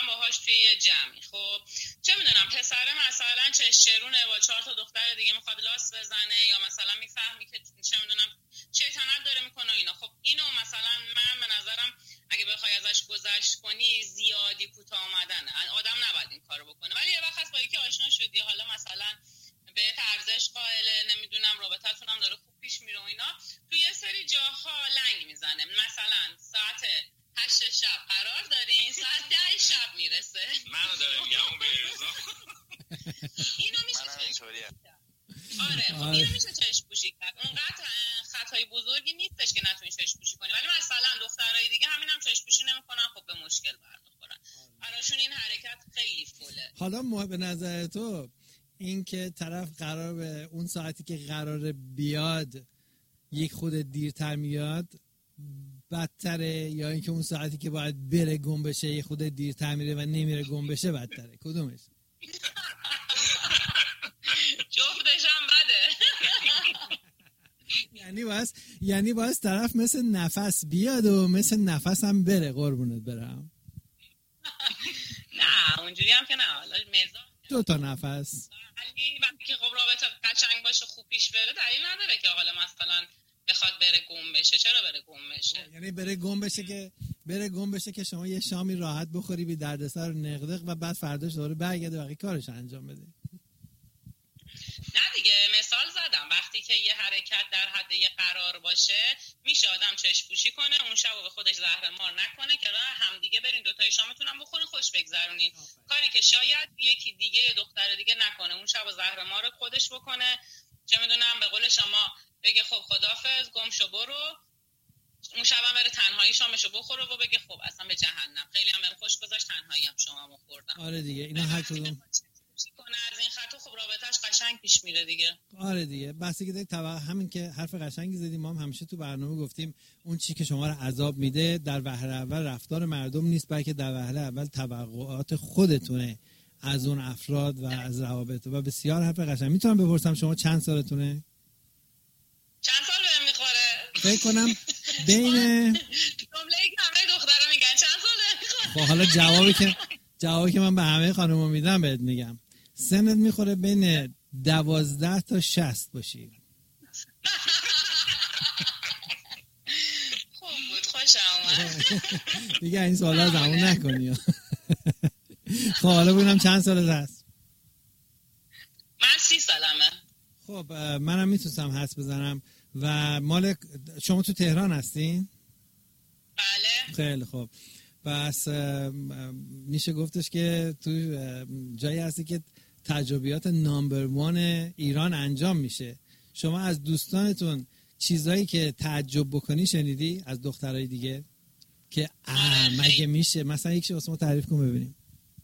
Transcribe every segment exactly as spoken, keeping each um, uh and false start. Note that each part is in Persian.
رفتم باهاش توی یه جمعی. خب چه میدونم پسر مثلا چشچرونه با چهار تا دختر دیگه میخواد لاس بزنه یا مثلا میفهمی که چه میدونم شیطنت داره میکنه اینا. خب اینو مثلا من به نظرم اگه بخوای ازش گذشت کنی زیادی کوتاه آمدنه، آدم نباید این کارو بکنه. ولی یه وقت با یکی آشنا شدی، حالا مثلا به ارزش قائله، نمیدونم رابطتون هم داره خوب پیش میره و اینا، تو یه سری جاها لنگ میزنه. مثلا ساعت هشت شب قرار دارین، ساعت ده شب میرسه. منو داره میگم اون بیرزا اینو میشه چشم آره خب اینو میشه چشم پوشی کرد. اونقدر خطای بزرگی نیستش که نتونی چشم پوشی کنی. ولی مثلا دخترای دیگه همینم چشم پوشی نمیکنن، خب به مشکل برمیخورن. براشون این حرکت خیلی فوله. حالا ما به نظر تو این که طرف قرار به اون ساعتی که قرار بیاد یک خود دیرتر میاد بدتره، یا اینکه اون ساعتی که باید بره گم بشه یک خود دیرتر میره و نمیره گم بشه بدتره؟ کدومش؟ جفتش هم بده. یعنی باز یعنی باز طرف مثل نفس بیاد و مثل نفس هم بره. قربونت برم. نه اونجوری هم که نه. حالا مزاج دو تا نفس. ولی وقتی که خب رابطه قشنگ باشه خوب پیش بره دلیل نداره که حالا مثلا بخواد بره گم بشه. چرا بره گم بشه؟ یعنی بره گم بشه که بره گم بشه که شما یه شامی راحت بخوری بی دردسر و نقدق و بعد فرداش دوباره برگرده باقی کارش انجام بده. نه دیگه مثال زدم وقتی که یه حرکت در حد یه قرار باشه میشه آدم چشم پوشی کنه اون شب به خودش زهر مار نکنه که همدیگه برین دوتای شامتون هم بخورین خوش بگذرونین. کاری که شاید یکی دیگه یه دختر دیگه نکنه، اون شب زهر مار خودش بکنه، چه میدونم به قول شما بگه خب خدافظ گم شو برو، اون شب هم بره تنهایی شامشو بخوره و بگه خب اصلا به جهنم خیلی هم بهم خوش گذشت تنهایی هم شاممو خوردم. آره دیگه اینا هر کدوم کنه از این خطا خب رابطه‌اش قشنگ پیش میره دیگه. آره دیگه بحثی که طبعا همین که حرف قشنگی زدیم، ما هم همیشه تو برنامه گفتیم اون چیزی که شما رو عذاب میده در وهله اول رفتار مردم نیست، بلکه در وهله اول توقعات خودتونه از اون افراد و از روابط. و بسیار حرف قشنگ. میتونم بپرسم شما چند سالتونه؟ چند سال بهم میخوره؟ فکر کنم بین جمله‌ای که همه دخترا میگن چند سال بهم میخوره. خب حالا جوابی که جوابی که من به همه خانوما میدم بهت میگم. سنت میخوره بین دوازده تا شصت باشی. خوب بود، خوشم اومد. دیگه این سوالا زمون نکنی. خب حالا ببینم چند سالت هست؟ من سی سالمه. خب منم میتونستم حدس بزنم. و مال شما تو تهران هستین؟ بله. خیلی خوب. پس میشه گفتش که تو جایی هستی که تجربیات نامبر وان ایران انجام میشه. شما از دوستانتون چیزایی که تعجب بکنی شنیدی از دخترای دیگه که اه مگه میشه؟ مثلا یکیشو واسه ما تعریف کن ببینیم.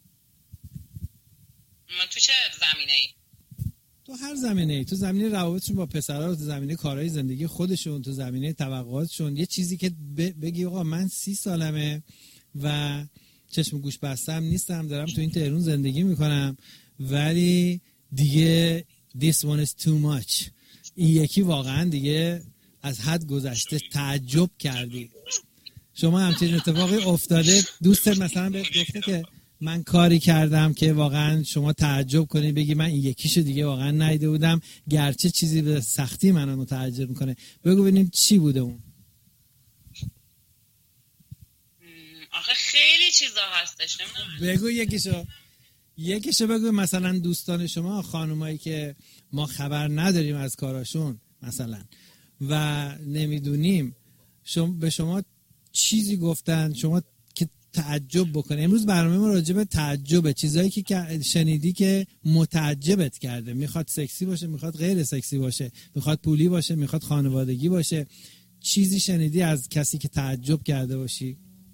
من تو چه زمینه‌ای؟ تو هر زمینه‌ای. تو زمینه روابطشون با پسرها، تو زمینه کارهای زندگی خودشون، تو زمینه توقعاتشون، یه چیزی که بگی آقا من سی سالمه و چشم گوش بستم نیستم، دارم تو این تهران زندگی میکنم ولی دیگه this one is too much. این یکی واقعا دیگه از حد گذشته. تعجب کردی. شما همچین اتفاقی افتاده؟ دوستت مثلا بهت گفته که من کاری کردم که واقعا شما تعجب کنی بگی من این یکیشو دیگه واقعا ندیده بودم گرچه چیزی به سختی منو متعجب میکنه؟ بگو ببینیم چی بوده اون. آخه خیلی چیزا هستش. نمیدونم بگو یکیشو. یکیشو بگو. مثلا دوستان شما، خانومایی که ما خبر نداریم از کاراشون مثلا و نمیدونیم شما به شما چیزی گفتن شما که تعجب بکنه. امروز برنامه ما راجع به تعجبه، چیزایی که شنیدی که متعجبت کرده. میخواد سکسی باشه، میخواد غیر سکسی باشه، میخواد پولی باشه، میخواد خانوادگی باشه. چیزی شنیدی از کسی که تعجب کرده باشی؟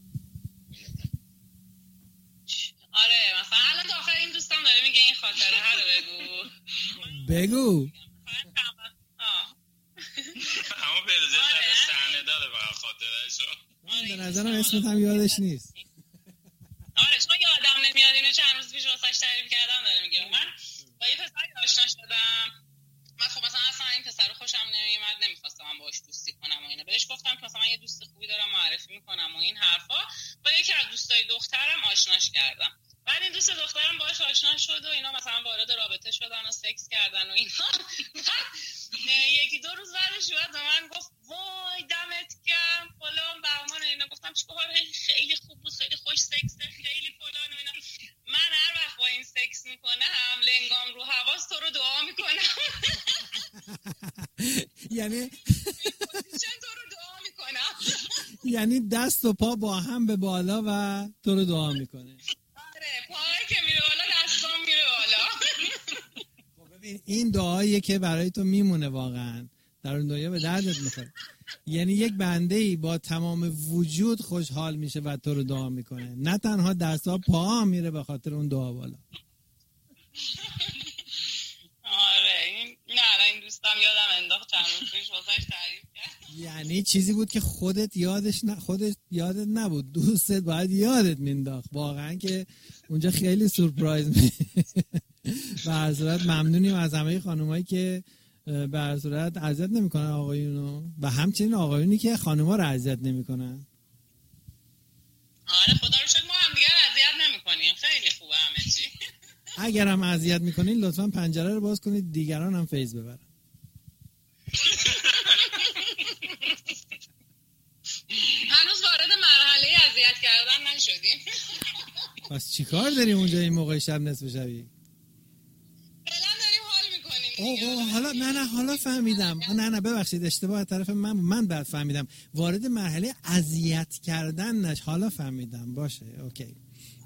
آره مثلا الان تا آخر این دوستم داره میگه این خاطره ها رو بگو. بگو. اما بروزه در صحنه داره برای خاطرهشو. به نظرم اسمت هم یادش نیست. آره چون یادم نمیاد اینو چند روز پیش واسش تعریف کردم داره میگه. من با یه پسری آشنا شدم بعد خب مثلا اصلا این پسر خوشم نمیومد، نمیخواستم من باهاش دوستی کنم و اینا. بهش گفتم که مثلا من یه دوست خوبی دارم معرفی میکنم و این حرفا. با یکی از دوستای دخترم آشناش کردم. بعد این دوست دخترم باهاش آشنا شد و اینا مثلا وارد رابطه شدن و سکس کردن و اینا. یکی دو روز بعدش اومد به من گفت وای دمت گرم فلان بهمان و اینا. گفتم چیکار؟ خیلی خوب بود، خیلی خوش سکس، خیلی فلان و اینا. من هر وقت با این سکس میکنم لنگام رو حواس تو رو دعا میکنم. یعنی چند تو رو دعا میکنم. یعنی دست و پا با هم به بالا و تو رو دعا میکنه. آره پاهایی که میره بالا دستام میره بالا. خب ببین این دعاییه که برای تو میمونه واقعا در اون دنیا به دردت میخوره. یعنی یک بنده‌ای با تمام وجود خوشحال میشه و تو رو دعا میکنه، نه تنها دست ها پا میره به خاطر اون دعا بالا. آره این نه این دوستم یادم انداخت چند روز پیش واسش تعریف کرد. یعنی چیزی بود که خودت یادش نه خودت یادت نبود، دوستت باید یادت مینداخت واقعا که اونجا خیلی سورپرایز می. به هر صورت ممنونیم از همه خانمایی که به هر صورت اذیت نمیکنن آقایونو و همچنین آقایونی که خانم‌ها رو اذیت نمیکنن. آره خدا رو شکر ما هم دیگه اذیت نمیکنیم، خیلی خوبه همه چی. اگر هم اذیت میکنین لطفاً پنجره رو باز کنید دیگران هم فیض ببرن. هنوز وارد مرحله اذیت کردن نشدیم. پس چیکار داریم اونجا این موقع شب نصف شبی؟ اوه حالا نه نه حالا فهمیدم. نه نه ببخشید اشتباه از طرف من من بعد فهمیدم وارد مرحله اذیت کردن نش. حالا فهمیدم باشه اوکی.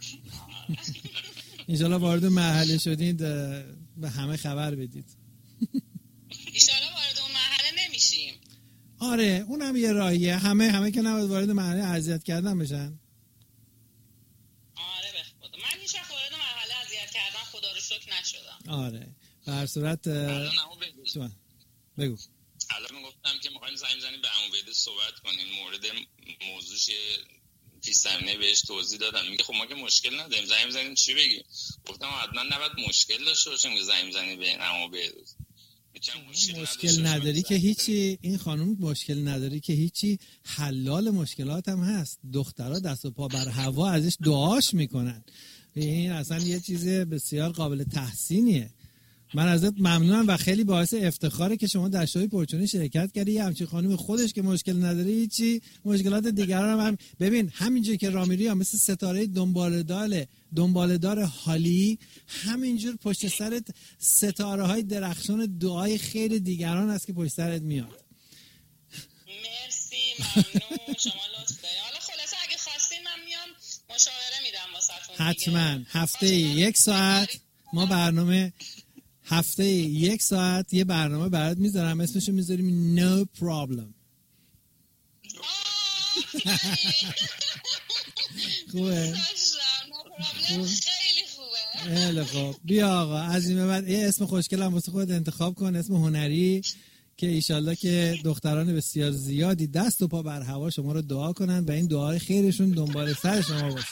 انشالله وارد مرحله شدید به همه خبر بدید. انشالله وارد اون مرحله نمیشیم. آره اونم یه راهیه. همه همه که نباید وارد مرحله اذیت کردن بشن. آره به خدا من هیچ وقت وارد مرحله اذیت کردن خدا رو شکر نشدم. آره به هر صورت الان بگو. الان میگفتم که میخوایم زنگ بزنیم به عمو بیده صحبت کنیم مورد موضوعش پیش‌زمینه بهش توضیح دادم. میگه خب ما که مشکل نداریم زنگ بزنیم چی بگی؟ گفتم حتما نباید مشکل داشته باشیم که زنگ بزنیم به عمو بیده. مشکل, مشکل نداری که هیچی. این خانم مشکل نداری که هیچی، حلال مشکلات هم هست. دخترها دست و پا بر هوا ازش دعاش میکنن. این اصلا یه چیز بسیار قابل تحسینیه. من ازت ممنونم و خیلی باعث افتخاره که شما در شوی پرچونی شرکت کردی. یه همچین خانم خودش که مشکل نداره هیچی، مشکلات دیگران هم ببین همینجوری که رامیری ها مثل ستاره دنباله‌دار دنباله‌دار حالی، همینجور پشت سرت ستاره های درخشان دعای خیر دیگران است که پشت سرت میاد. مرسی ممنون شما لطف دارید. حالا خلاصه اگه خواستین من میام مشاوره میدم واسهتون. حتما هفته یک ساعت ما برنامه هفته یک ساعت یه برنامه برات میذارم اسمشو میذاریم No Problem. خوبه؟ خیلی خوبه. خیلی خوب. بیا آقا از این بعد یه اسم خوشگل هم واسه خودت انتخاب کن، اسم هنری که ایشالله که دختران بسیار زیادی دست و پا بر هوا شما رو دعا کنن و این دعای خیرشون دنبال سر شما باشه.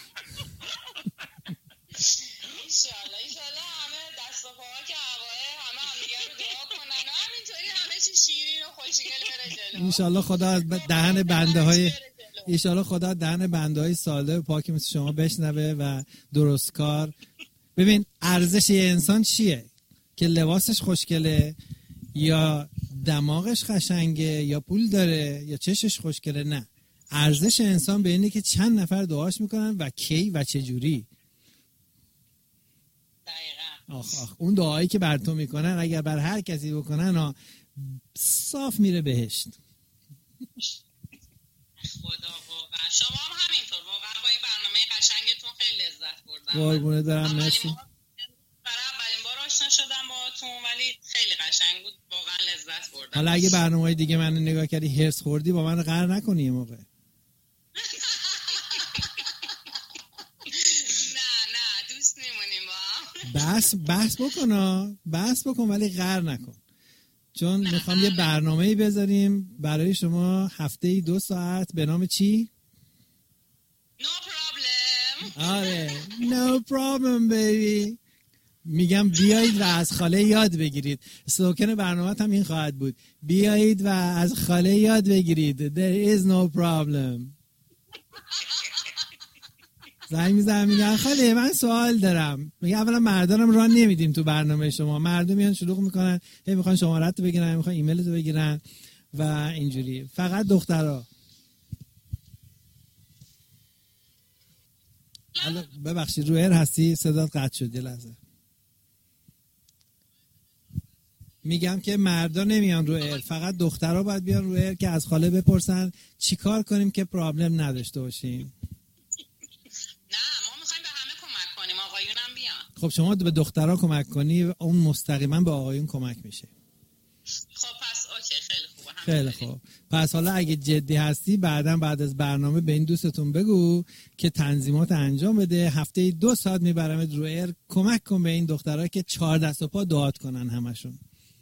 انشالله خدا از دهن بنده های انشالله خدا دهن بنده های ساده و پاکی مثل شما بشنوه و درستکار. ببین ارزش یه انسان چیه؟ که لباسش خوشگله یا دماغش قشنگه یا پول داره یا چشش خوشگله؟ نه، ارزش انسان به اینه که چند نفر دعاش میکنن و کی و چه جوری. دقیقاً. آخ آخ اون دعایی که بر تو میکنن اگر بر هر کسی بکنن صاف میره بهشت. خدا واقعا شما هم همینطور واقعا با این برنامه قشنگتون خیلی لذت بردم. قربونت برم مرسی. برای اولین بار آشنا شدم باهاتون ولی خیلی قشنگ بود واقعا لذت بردم. حالا اگه برنامه‌های دیگه منو نگاه کردی هرس خوردی با من قهر نکنی یه موقع. نه نه دوست میمونیم با هم. بحث بحث بکن بحث بکن ولی قهر نکن. چون میخوام یه برنامه‌ای بذاریم برای شما هفته‌ای دو ساعت به نام چی؟ No problem. آره No problem baby. میگم بیایید و از خاله یاد بگیرید. اسلوگان برنامه هم این خواهد بود: بیایید و از خاله یاد بگیرید. There is no problem. زنگ میزنم میگن خاله من سوال دارم. میگه اولا مردانم راه نمیدیم تو برنامه شما. مردم میان شلوغ میکنن، هی میخوان شماره‌تو بگیرن، میخوان ایمیلتو بگیرن و اینجوری. فقط دخترها. حالا ببخشید رو ایر هستی، صدات قطع شد یه لحظه. میگم که مردا نمیان رو ایر، فقط دخترها باید بیان رو ایر که از خاله بپرسن چیکار کنیم که پرابلم نداشته باشیم. نه ما میخوایم به همه کمک کنیم، آقایونم بیان. خب شما به دخترها کمک کنی، اون مستقیما به آقایون کمک میشه. خب پس اوکی، خیلی خوبه. خیلی خوب. پس حالا اگه جدی هستی بعداً بعد از برنامه به این دوستتون بگو که تنظیمات انجام بده. هفته دو ساعت میبرمت رو ایر، کمک کن به این دخترها که چهار دست و پا دعات کنن همشون.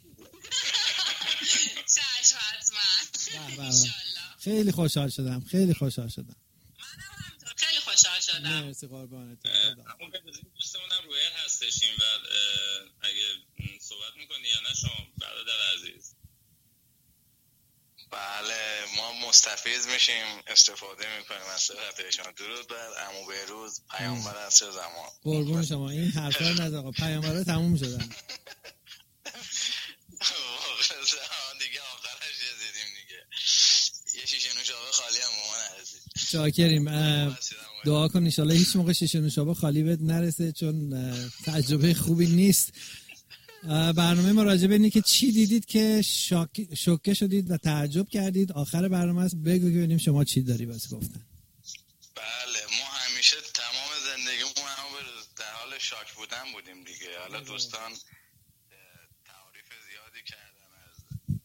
چشم حتما. انشالله. خیلی خوشحال شدم، خیلی خوشحال شدم. منم همینطور خیلی خوشحال شدم. مرسی قربانت. همون که دوستمونم روی هستشیم و اگه صحبت میکنی یا نه شما برادر عزیز؟ بله ما مستفیض میشیم، استفاده میکنیم از صحبتشون. درود بر عمو بهروز پیامبر از چه زمان. قربون شما. این حرفا نز آقا، پیامبرا تموم شدن دیگه، آخرش رسیدیم دیگه. یه شیشه نوشابه خالی هم ما نرسید. شاکریم. دعا کن ان شاءالله هیچ موقع شیشه نوشابه خالی بهت نرسه، چون تجربه خوبی نیست. برنامه ما راجع به اینه که چی دیدید که شاک... شوکه شدید و تعجب کردید. آخر برنامه است، بگو که ببینیم شما چی داری واسه گفتن. بله ما همیشه تمام زندگیمون هم در حال شاک بودن بودیم دیگه. حالا دوستان تعریف زیادی کردن از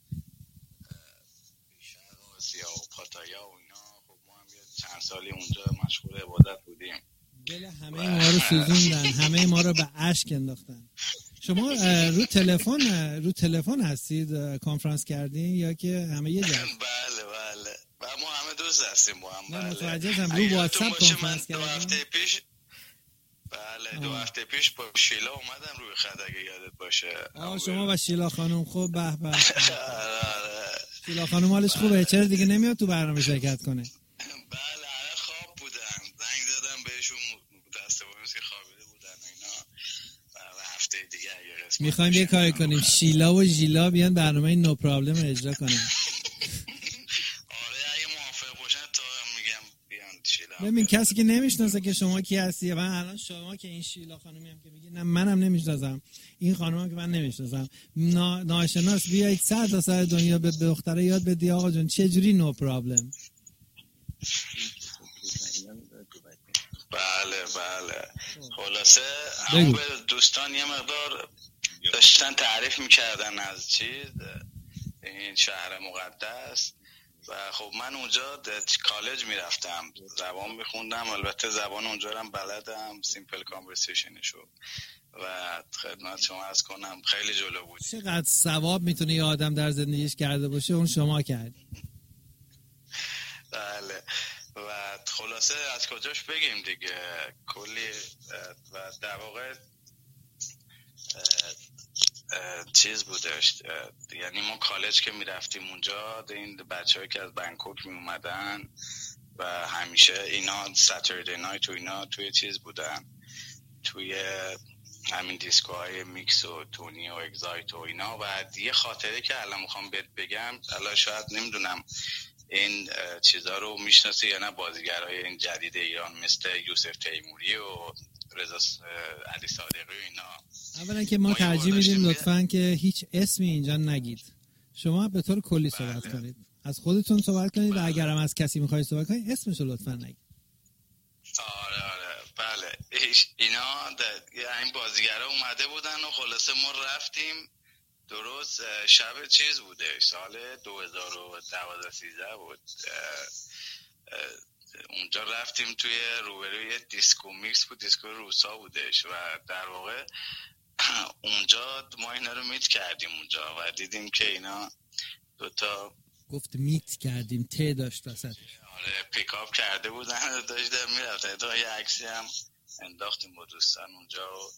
شرق آسیا و پاتایا و اینا. خب ما هم یه چند سالی اونجا مشغول عبادت بودیم. دل همه ما رو سوزوندن، همه ما رو به اشک انداختن. شما رو تلفن رو تلفن هستید، کنفرانس کردین یا که همه یه جا؟ بله بله و ما همه دوست هستیم با هم. نه بله. متوجه شدم. رو واتساپ کنفرانس کردین؟ دو هفته پیش بله آه. دو هفته پیش با شیلا اومدم روی خط اگه یادت باشه. آه شما و شیلا خانم. خب به به. شیلا خانم حالش خوبه؟ چرا دیگه نمیاد تو برنامه شرکت کنه؟ بله خواب بودن، زنگ زدم بهشون متاسفانه که خوابیده بودن اینا. هفته دیگه اگه قسمت میخوایم یه کاری کنیم، شیلا و ژیلا بیان برنامه نو پرابلم اجرا کنن. آره اگه موافق باشن تا میگم بیان شیلا. ببین کسی که نمیشناسه که شما کی هستی، من الان شما که این شیلا خانومی هم که میگی نه منم نمیشناسم، این خانومم که من نمیشناسم، نا... ناشناس بیایید سر تا سر دنیا به دختره یاد بدی آقا جون چه جوری نو پرابلم. بله بله. خلاصه همون به دوستان یه مقدار داشتن تعریف میکردن از چیز این شهر مقدس و خب من اونجا کالج میرفتم، زبان میخوندم، البته زبان اونجا هم بلدم، سیمپل کانورسیشنشو و خدمت شما عرض کنم خیلی جلو بود. چقدر ثواب میتونه یه آدم در زندگیش کرده باشه اون شما کردی. بله و خلاصه از کجاش بگیم دیگه کلی و در واقع چیز بودش، یعنی ما کالج که میرفتیم اونجا این بچه‌هایی که از بنکوک می اومدن و همیشه اینا ساتردی نایت و اینا توی چیز بودن، توی همین دیسکوهای میکس و تونی و اگزایت و اینا. و یه خاطره که الان میخوام بهت بگم، الان شاید نمیدونم این چیزا رو میشناسی یا نه، بازیگرای این جدید ایران مثل یوسف تیموری و رضا علی صادقی و اینا. اولا که ما ترجیح میدیم لطفاً که هیچ اسمی اینجا نگید، شما به طور کلی صحبت بله. کنید، از خودتون صحبت کنید بله. و اگرم از کسی میخواید صحبت کنید اسمشو لطفاً نگید. آره آره بله. اینا این بازیگرا اومده بودن و خلاصه ما رفتیم، درست شب چیز بوده، سال دو هزار و دوازده سیزده بود. اونجا رفتیم توی روبروی دیسکو میکس بود، دیسکو روسا بودش و در واقع اونجا ما اینا رو میت کردیم اونجا و دیدیم که اینا دوتا گفت میت کردیم ته داشت وسط. آره پیکاپ کرده بودن داشتم میرفتن، تا یه عکسی هم انداختیم با دوستان اونجا و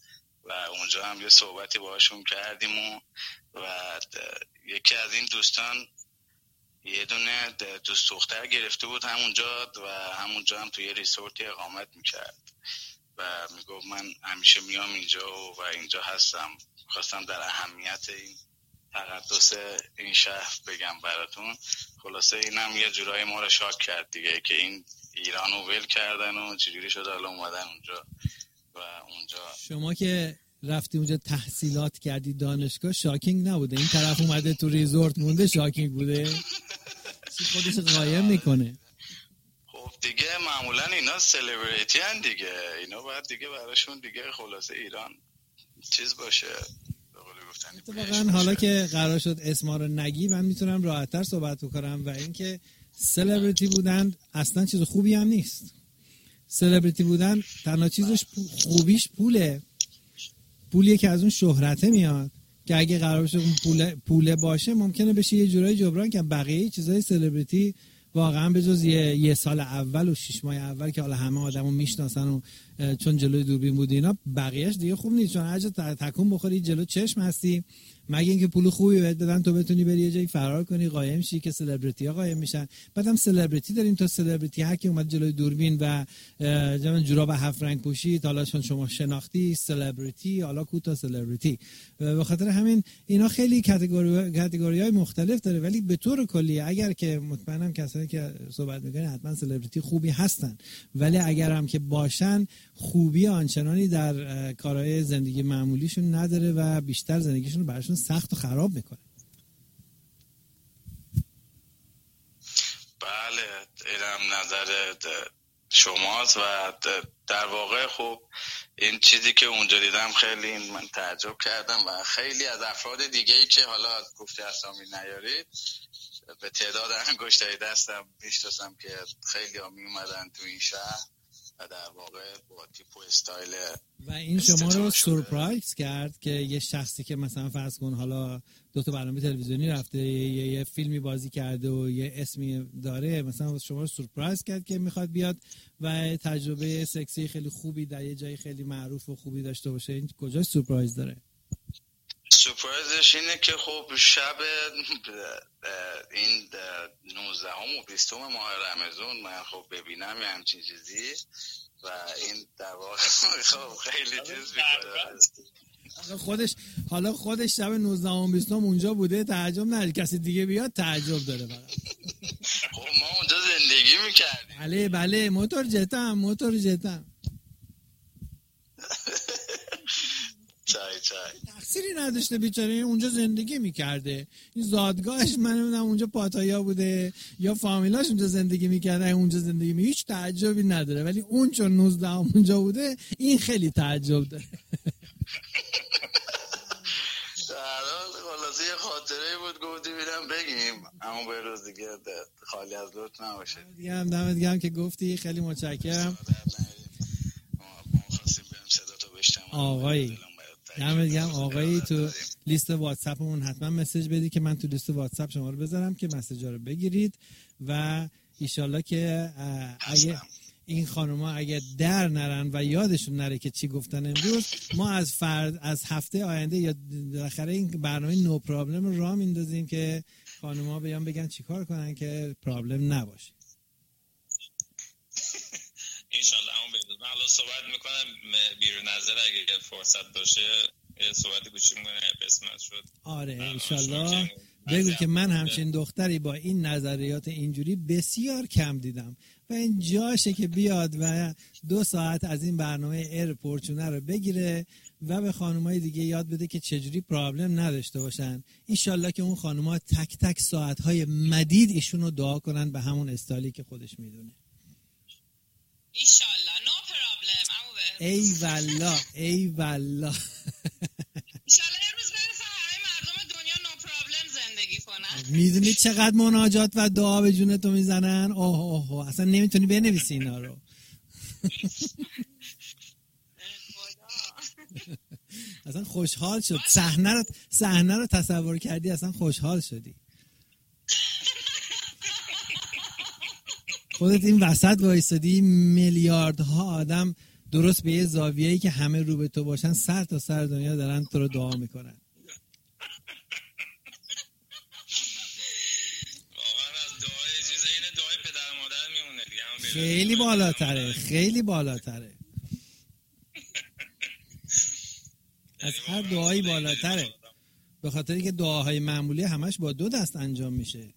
و اونجا هم یه صحبتی باهاشون کردیم و, و یکی از این دوستان یه دونه دوست دختر گرفته بود همونجا و همونجا هم توی ریسورتی اقامت میکرد و میگفت من همیشه میام اینجا و, و اینجا هستم. خواستم در اهمیت این تقدس این شهر بگم براتون. خلاصه اینم یه جورایی ما رو شاک کرد دیگه که این ایرانو ول کردن و چجوری شده حالا اومدن اونجا و اونجا. شما که رفتی اونجا تحصیلات کردی دانشگاه شاکینگ نبوده؟ این طرف اومده تو ریزورت مونده شاکینگ بوده؟ چی خودش قایم میکنه؟ خب دیگه معمولا اینا سلبریتی هن دیگه، اینا باید دیگه براشون دیگه خلاصه ایران چیز باشه. اتفاقا حالا که قرار شد اسما رو نگی من میتونم راحت‌تر صحبت بکنم و اینکه سلبریتی بودن اصلا چیز خوبی هم نیست. سلبریتی بودن تنها چیزش خوبیش پوله، پولیه که از اون شهرته میاد که اگه قرار باشه اون پول پوله باشه ممکنه بشه یه جورایی جبران که بقیه چیزای سلبریتی واقعا به جز یه, یه سال اول و شش ماه اول که حالا همه آدمو میشناسن و چون جلوی دوربین بود اینا، بقیهش دیگه خوب نیست. چون هر جا تکون بخوری جلو چشم هستی، مگه اینکه پول خوبی بهت بدن تو بتونی بری یه جایی فرار کنی قایم شی که سلبریتی ها قایم میشن. بعدم سلبریتی داریم تا سلبریتی هر کی اومد جلوی دوربین و جمع جوراب هفت رنگ پوشید حالا چون شما شناختی سلبریتی، حالا کوتا سلبریتی. به خاطر همین اینا خیلی کاتگوری کاتگوری‌های مختلف داره، ولی به طور کلی اگر که مطمئنم کسایی که صحبت میکنن حتما سلبریتی خوبی هستن، ولی اگر هم که باشن خوبی آنچنانی در کارهای زندگی معمولیشون نداره و بیشتر زندگیشون رو براشون سخت و خراب میکنه. بله اینم نظر شماست و در واقع خب این چیزی که اونجا دیدم خیلی من تعجب کردم و خیلی از افراد دیگه‌ای که حالا گفته اسامی نیارید به تعداد انگشتای دستم میشناسم که خیلی ها می اومدن تو این شهر و در واقع با تیپ و استایل و این شما رو سورپرایز کرد که یه شخصی که مثلا فرض کن حالا دو تا برنامه تلویزیونی رفته یه, یه فیلمی بازی کرده و یه اسمی داره، مثلا شما رو سورپرایز کرد که میخواد بیاد و تجربه سکسی خیلی خوبی در یه جای خیلی معروف و خوبی داشته باشه. این کجا سورپرایز داره؟ سورپرایزش اینه که خب شب این نوزدهم و بیستم ماه رمضان من خب ببینم یه همچین چیزی و این در واقع خب خیلی چیز میکنه. خودش حالا خودش شب نوزدهم و بیستم اونجا بوده، تعجب نداره کسی دیگه بیاد تعجب داره فقط. خب ما اونجا زندگی میکردیم. بله بله موتور جتم موتور جتم چای چای تقصیری نداشته بیچاره، اونجا زندگی میکرده، این زادگاهش من نمیدونم اونجا پاتایا بوده یا فامیلاش اونجا زندگی میکرده اونجا زندگی می هیچ تعجبی نداره، ولی اون چون نوزده اونجا بوده این خیلی تعجب داره. خلاصه یه خاطره بود گفتی بیدم بگیم اما به روز دیگه خالی از لطف نباشه دیگه هم دمت گرم که گفتی، خیلی متشکرم آقایی. دمت گرم آقایی. تو لیست واتساپمون حتما مسیج بدی که من تو لیست واتساپ شما رو بذارم که مسیجا رو بگیرید و ایشالله که اگه این خانوما اگه در نرن و یادشون نره که چی گفتن امروز، ما از فرد از هفته آینده یا بالاخره این برنامه نو پرابلم رو راه میندازیم که خانوما بیان بگن چیکار کنن که پرابلم نباشه. انشالله همون بهتر. من حالا صحبت میکنم بیرون نظر اگه فرصت باشه یه صحبت کوچیک میکنم قسمت شد. آره انشالله بگو که من همچین دختری با این نظریات اینجوری بسیار کم دیدم و این جاشه که بیاد و دو ساعت از این برنامه ایر پورچونه رو بگیره و به خانمای دیگه یاد بده که چجوری پرابلم نداشته باشن. انشالله که اون خانم‌ها تک تک ساعتهای مدید ایشونو دعا کنن به همون استایلی که خودش میدونه. انشالله نو پرابلم. امو به ای والله ای والله انشالله یه روز برسه همه مردم دنیا نو پرابلم زندگی کنن. میدونی چقدر مناجات و دعا به جون تو میزنن؟ اوه اوه اوه اصلا نمیتونی بنویسی اینا رو. اصلا خوشحال شد صحنه رو صحنه رو تصور کردی اصلا خوشحال شدی. خودت این وسط وایسادی میلیاردها آدم درست به یه زاویه‌ای که همه رو به تو باشن، سر تا سر دنیا دارن تو رو دعا میکنن. خیلی بالاتره، خیلی بالاتره، از هر دعایی بالاتره، به خاطر اینکه دعاهای معمولی همش با دو دست انجام میشه.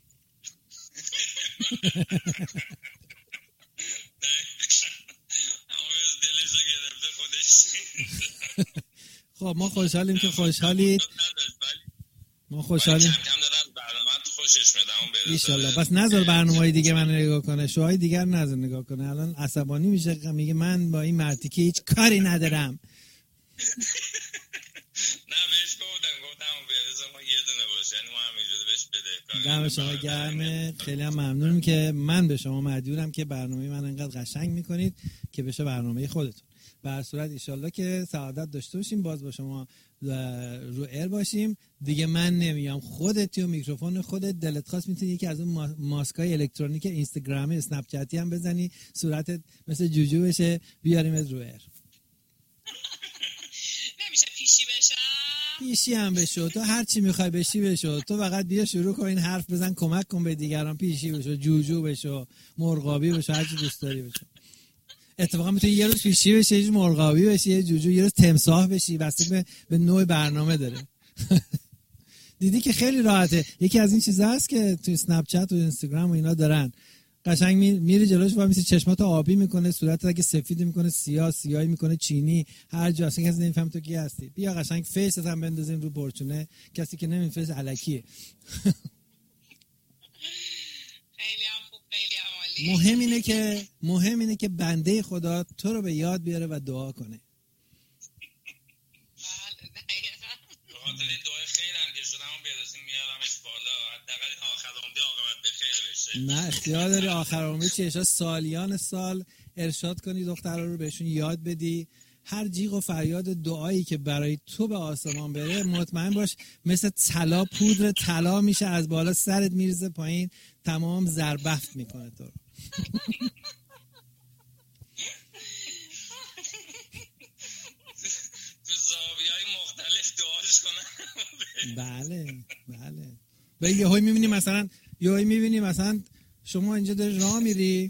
خب ما خوشحالیم که خوشحالید، ما خوشحالیم ایشالله. بس نظر برنامه‌های دیگه من نگاه کنه، شوهای دیگر نظر نگاه کنه، الان عصبانی میشه، میگه من با این مرتی که هیچ کاری ندارم. نه بهش گفتم گفتم برزه ما یه دونه باشه، یعنی ما همینجوری بهش بده. دم شما گرمه، خیلی هم ممنونم که من به شما مدیونم که برنامه من انقدر قشنگ میکنید که بشه برنامه خودتون. به هر صورت ایشالله که سعادت داشته باشیم، باز با شما رو ایر باشیم دیگه. من نمیام، خودت و میکروفون خودت دلت خواست میتونی یکی از اون ماسکای الکترونیک اینستاگرامی اسنپ چتی هم بزنی، صورتت مثل جوجو بشه، بیاریمت رو ایر. نمیشه پیشی بشم؟ پیشی هم بشو، تو هر چی میخوای بشی بشو، تو فقط بیا شروع کن این حرف بزن، کمک کن به دیگران، پیشی بشو، جوجو بشو، مرغابی بشو، هر چی دوست داری بشو. اتفاقا میتونی یه روز پیشی بشی، یه مرغابی بشی، یه جوجو، یه روز تمساح بشی، بسته به, به نوع برنامه داره. دیدی که خیلی راحته. یکی از این چیزا هست که تو اسنپ چت و اینستاگرام و اینا دارن، قشنگ میری جلوش و میسی چشمات آبی میکنه، صورتت اگه سفید میکنه سیاه، سیاهی میکنه چینی، هر جا اصلا کسی نمیفهم تو کی هستی. بیا قشنگ فیست هم بندازیم رو پرچونه، کسی که نمیفهمه الکیه. مهم اینه که مهم اینه که بنده خدا تو رو به یاد بیاره و دعا کنه. بله دقیقاً. به خاطر این دعای خیر هم که شدم بیادستیم میارمش بالا، حداقل آخر عمری عاقبت به خیر بشه. نه اختیار داری آخر عمری چه سالیان سال ارشاد کنی دخترها رو، بهشون یاد بدی. هر جیغ و فریاد دعایی که برای تو به آسمان بره، مطمئن باش مثل طلا، پودر طلا میشه، از بالا سرت میرزه پایین، تمام زربفت میکنه تو رو. تو زاویه‌های مختلف دعاش کنن. بله بله. به یه هایی میبینی مثلا یه هایی میبینی مثلا شما اینجا داری راه میری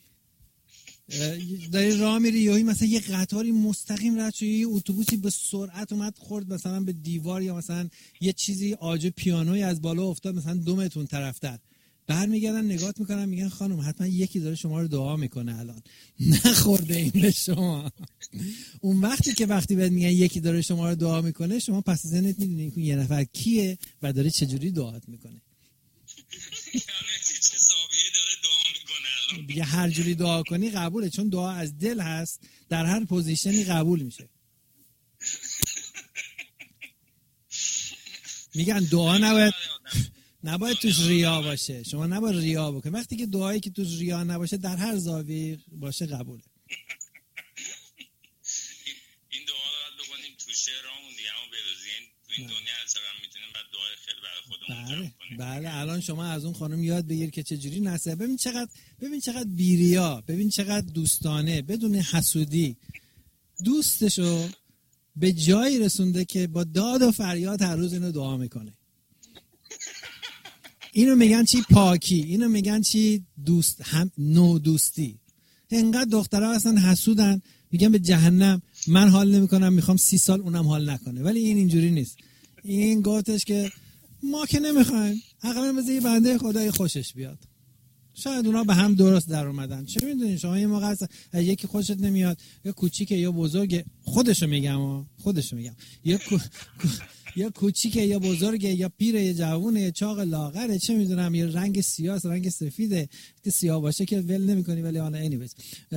داری راه میری یه هایی مثلا یه قطاری مستقیم رد شد، یه اتوبوسی به سرعت اومد خورد مثلا به دیوار، یا مثلا یه چیزی آج پیانوی از بالا افتاد مثلا دو متر طرفتر، برمیگردن نگات میکنن میگن خانم حتما یکی داره شما رو دعا میکنه الان، نخورده این به شما. اون وقتی که وقتی بهت میگن یکی داره شما رو دعا میکنه، شما پس ذهنت میدونی که یه نفر کیه و داره چجوری دعات میکنه. دیگه هر جوری دعا کنی قبوله، چون دعا از دل هست، در هر پوزیشنی قبول میشه. میگن دعا نباید نباید توش ریا باشه، شما نباید ریا بکنی. وقتی که دعایی که توش ریا نباشه، در هر زاویه باشه قبوله. این دعا رو باید بکنیم تو شعرامون دیگه، همون بروزین تو این دنیا هر چقدر میتونیم بعد دعای خیلی برای خودمون بله کنیم. بله. الان شما از اون خانم یاد بگیر که چجوری نصیحت، ببین چقدر ببین چقدر بیریا، ببین چقدر دوستانه، بدون حسودی دوستشو به جایی رسونده که با داد و فریاد هر روز اینو دعا میکنه. اینو میگن چی؟ پاکی. اینو میگن چی؟ دوست، هم نو دوستی. انقدر دخترها اصلا حسودن، میگن به جهنم، من حال نمیکنم، میخوام سی سال اونم حال نکنه. ولی این اینجوری نیست. این گفتش که ما که نمیخوایم، حقا بذار یه بنده خدای خوشش بیاد. شاید اونا به هم درست در اومدن، چه میدونین شما. یه موقع یکی خوشت نمیاد، یا کوچیکه یا بزرگه، خودشو میگم خودشو میگم یا کو... یا کوچیکه یا بزرگه، یا پیره یا جوونه، یا چاق لاغره، چه میدونم، یا رنگ سیاه رنگ سفیده، که سیاه باشه که ول نمیکنی، ولی آن انیویز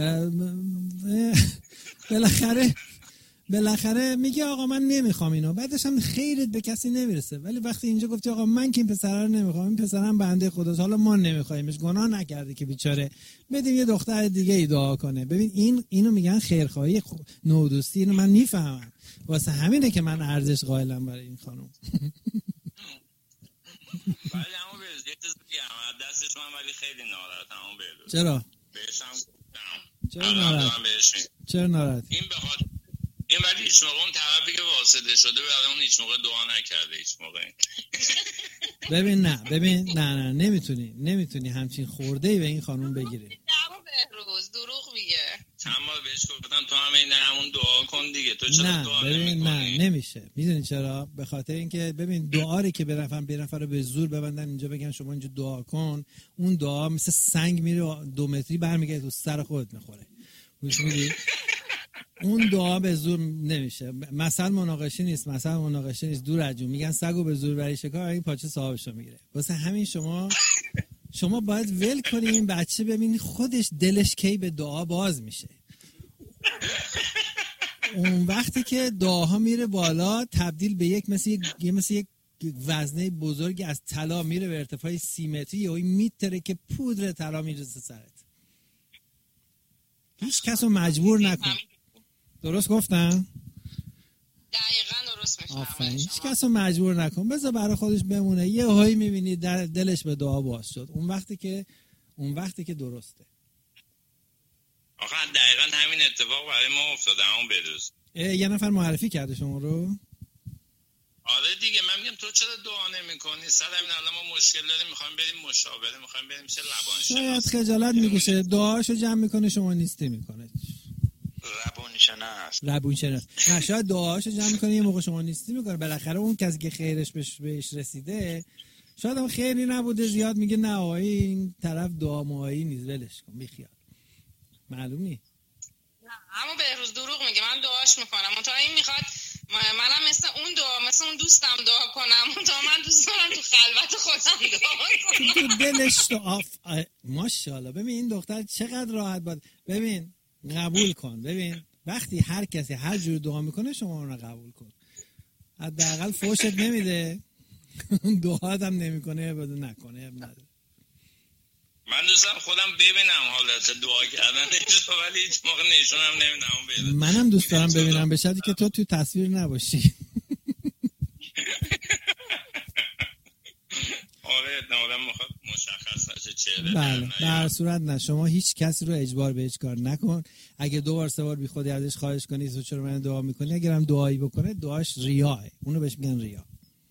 بالاخره بالاخره میگه آقا من نمیخوام اینو، بعدش هم خیرت به کسی نمیرسه. ولی وقتی اینجا گفتی آقا من که این پسره رو نمیخوام، این پسرم بنده خداست، حالا ما نمیخوایمش، گناه نکرده که بیچاره، بدیم یه دختر دیگه ای دعا کنه. ببین این اینو میگن خیرخواهی، نودوستی. اینو من میفهمم، واسه همینه که من ارزش قائلم برای این خانم. ولی همون بیروز یه چیز دیگه هم دستش من ولی خیلی ناراحتم. همون بیروز چرا؟ بهشم چرا ناراحت؟ چرا ناراحت؟ این به خاطر این ولی هیچ موقع اون طرفی که واسطه شده برای اون هیچ موقع دعا نکرده هیچ موقع. ببین نه ببین نه نه نمیتونی نمیتونی همچین خورده‌ای به این خانم بگیری. دعوا بهروز دروغ میگه. چند بار بهش گفتم تو هم این همون دعا کن دیگه، تو چرا نه دعا ببین نمی‌کنی؟ نه نمیشه. میدونی چرا؟ به خاطر اینکه ببین دعاری که برفن برفن رو به زور ببندن اینجا بگن شما اینجا دعا کن، اون دعا مثل سنگ میره دو متری برمیگرده تو سر خودت میخوره. گوش میدی؟ اون دعا به زور نمیشه. مثلا مناقشه نیست، مثلا مناقشه نیست، دور از جون میگن سگو به زور بری شکار این پاچه صاحبشو میگیره. واسه همین شما شما باید ول کنی این بچه، ببینی خودش دلش کی به دعا باز میشه. اون وقتی که دعاها میره بالا تبدیل به یک مثل یک مثل یک وزنه بزرگی از طلا میره به ارتفاع سی متری یا این میتره که پودر طلا میرسه سرت. هیچ کس رو مجبور نکن. درست گفتم؟ دقیقاً درست میفهمم. آفرین. هیچ کس رو مجبور نکن، بذار برای خودش بمونه. یه هایی میبینی در دلش به دعا باز شد، اون وقتی که اون وقتی که درسته. آخه دقیقاً همین اتفاق برای ما افتاده همون بدوز. یه نفر معرفی کرده شما رو؟ آره دیگه، من میگم تو چرا دعا نمی‌کنی؟ صد همین الان ما مشکل داریم می‌خوایم بریم مشاوره، می‌خوایم بریم چه لبانشناس. شاید خجالت میکشه دعاشو جمع میکنه شما نیستی میکنه. روانشناس روانشناس. نه شاید دعاشو جمع میکنه یه موقع شما نیستی میکنه. بالاخره اون کسی که خیرش بهش, بهش رسیده شاید هم خیری نبوده زیاد میگه نه آقای این طرف دعا موایی نیست ولش کن بیخیال. معلوم نی. نه اما بهروز دروغ میگه، من دعاش میکنم. تا این میخواد منم مثل اون دعا مثل اون دوستم دعا کنم، تا من دوست دارم تو خلوت خودم دعا کنم. تو دلش تو آف ماشاءالله. ببین این دختر چقدر راحت بود. ببین قبول کن. ببین وقتی هر کسی هر جور دعا میکنه شما اون رو قبول کن. حداقل فوشت نمیده، دعات هم نمیکنه بدون نکنه نداره. من دوستم خودم ببینم حالت دعا کردن ایشو، ولی هیچ موقع نشونم نمیدم ببینم. منم دوست دارم ببینم به شرطی که تو توی تصویر نباشی. آره احتمالاً میخواد مشخص نشه چهره. بله در صورت نه، شما هیچ کسی رو اجبار به هیچ کار نکن. اگه دو بار سه بار بی خودی ازش خواهش کنی تو چرا من دعا میکنی، اگر هم دعایی بکنه دعاش ریاه، اونو بهش میگن ریا.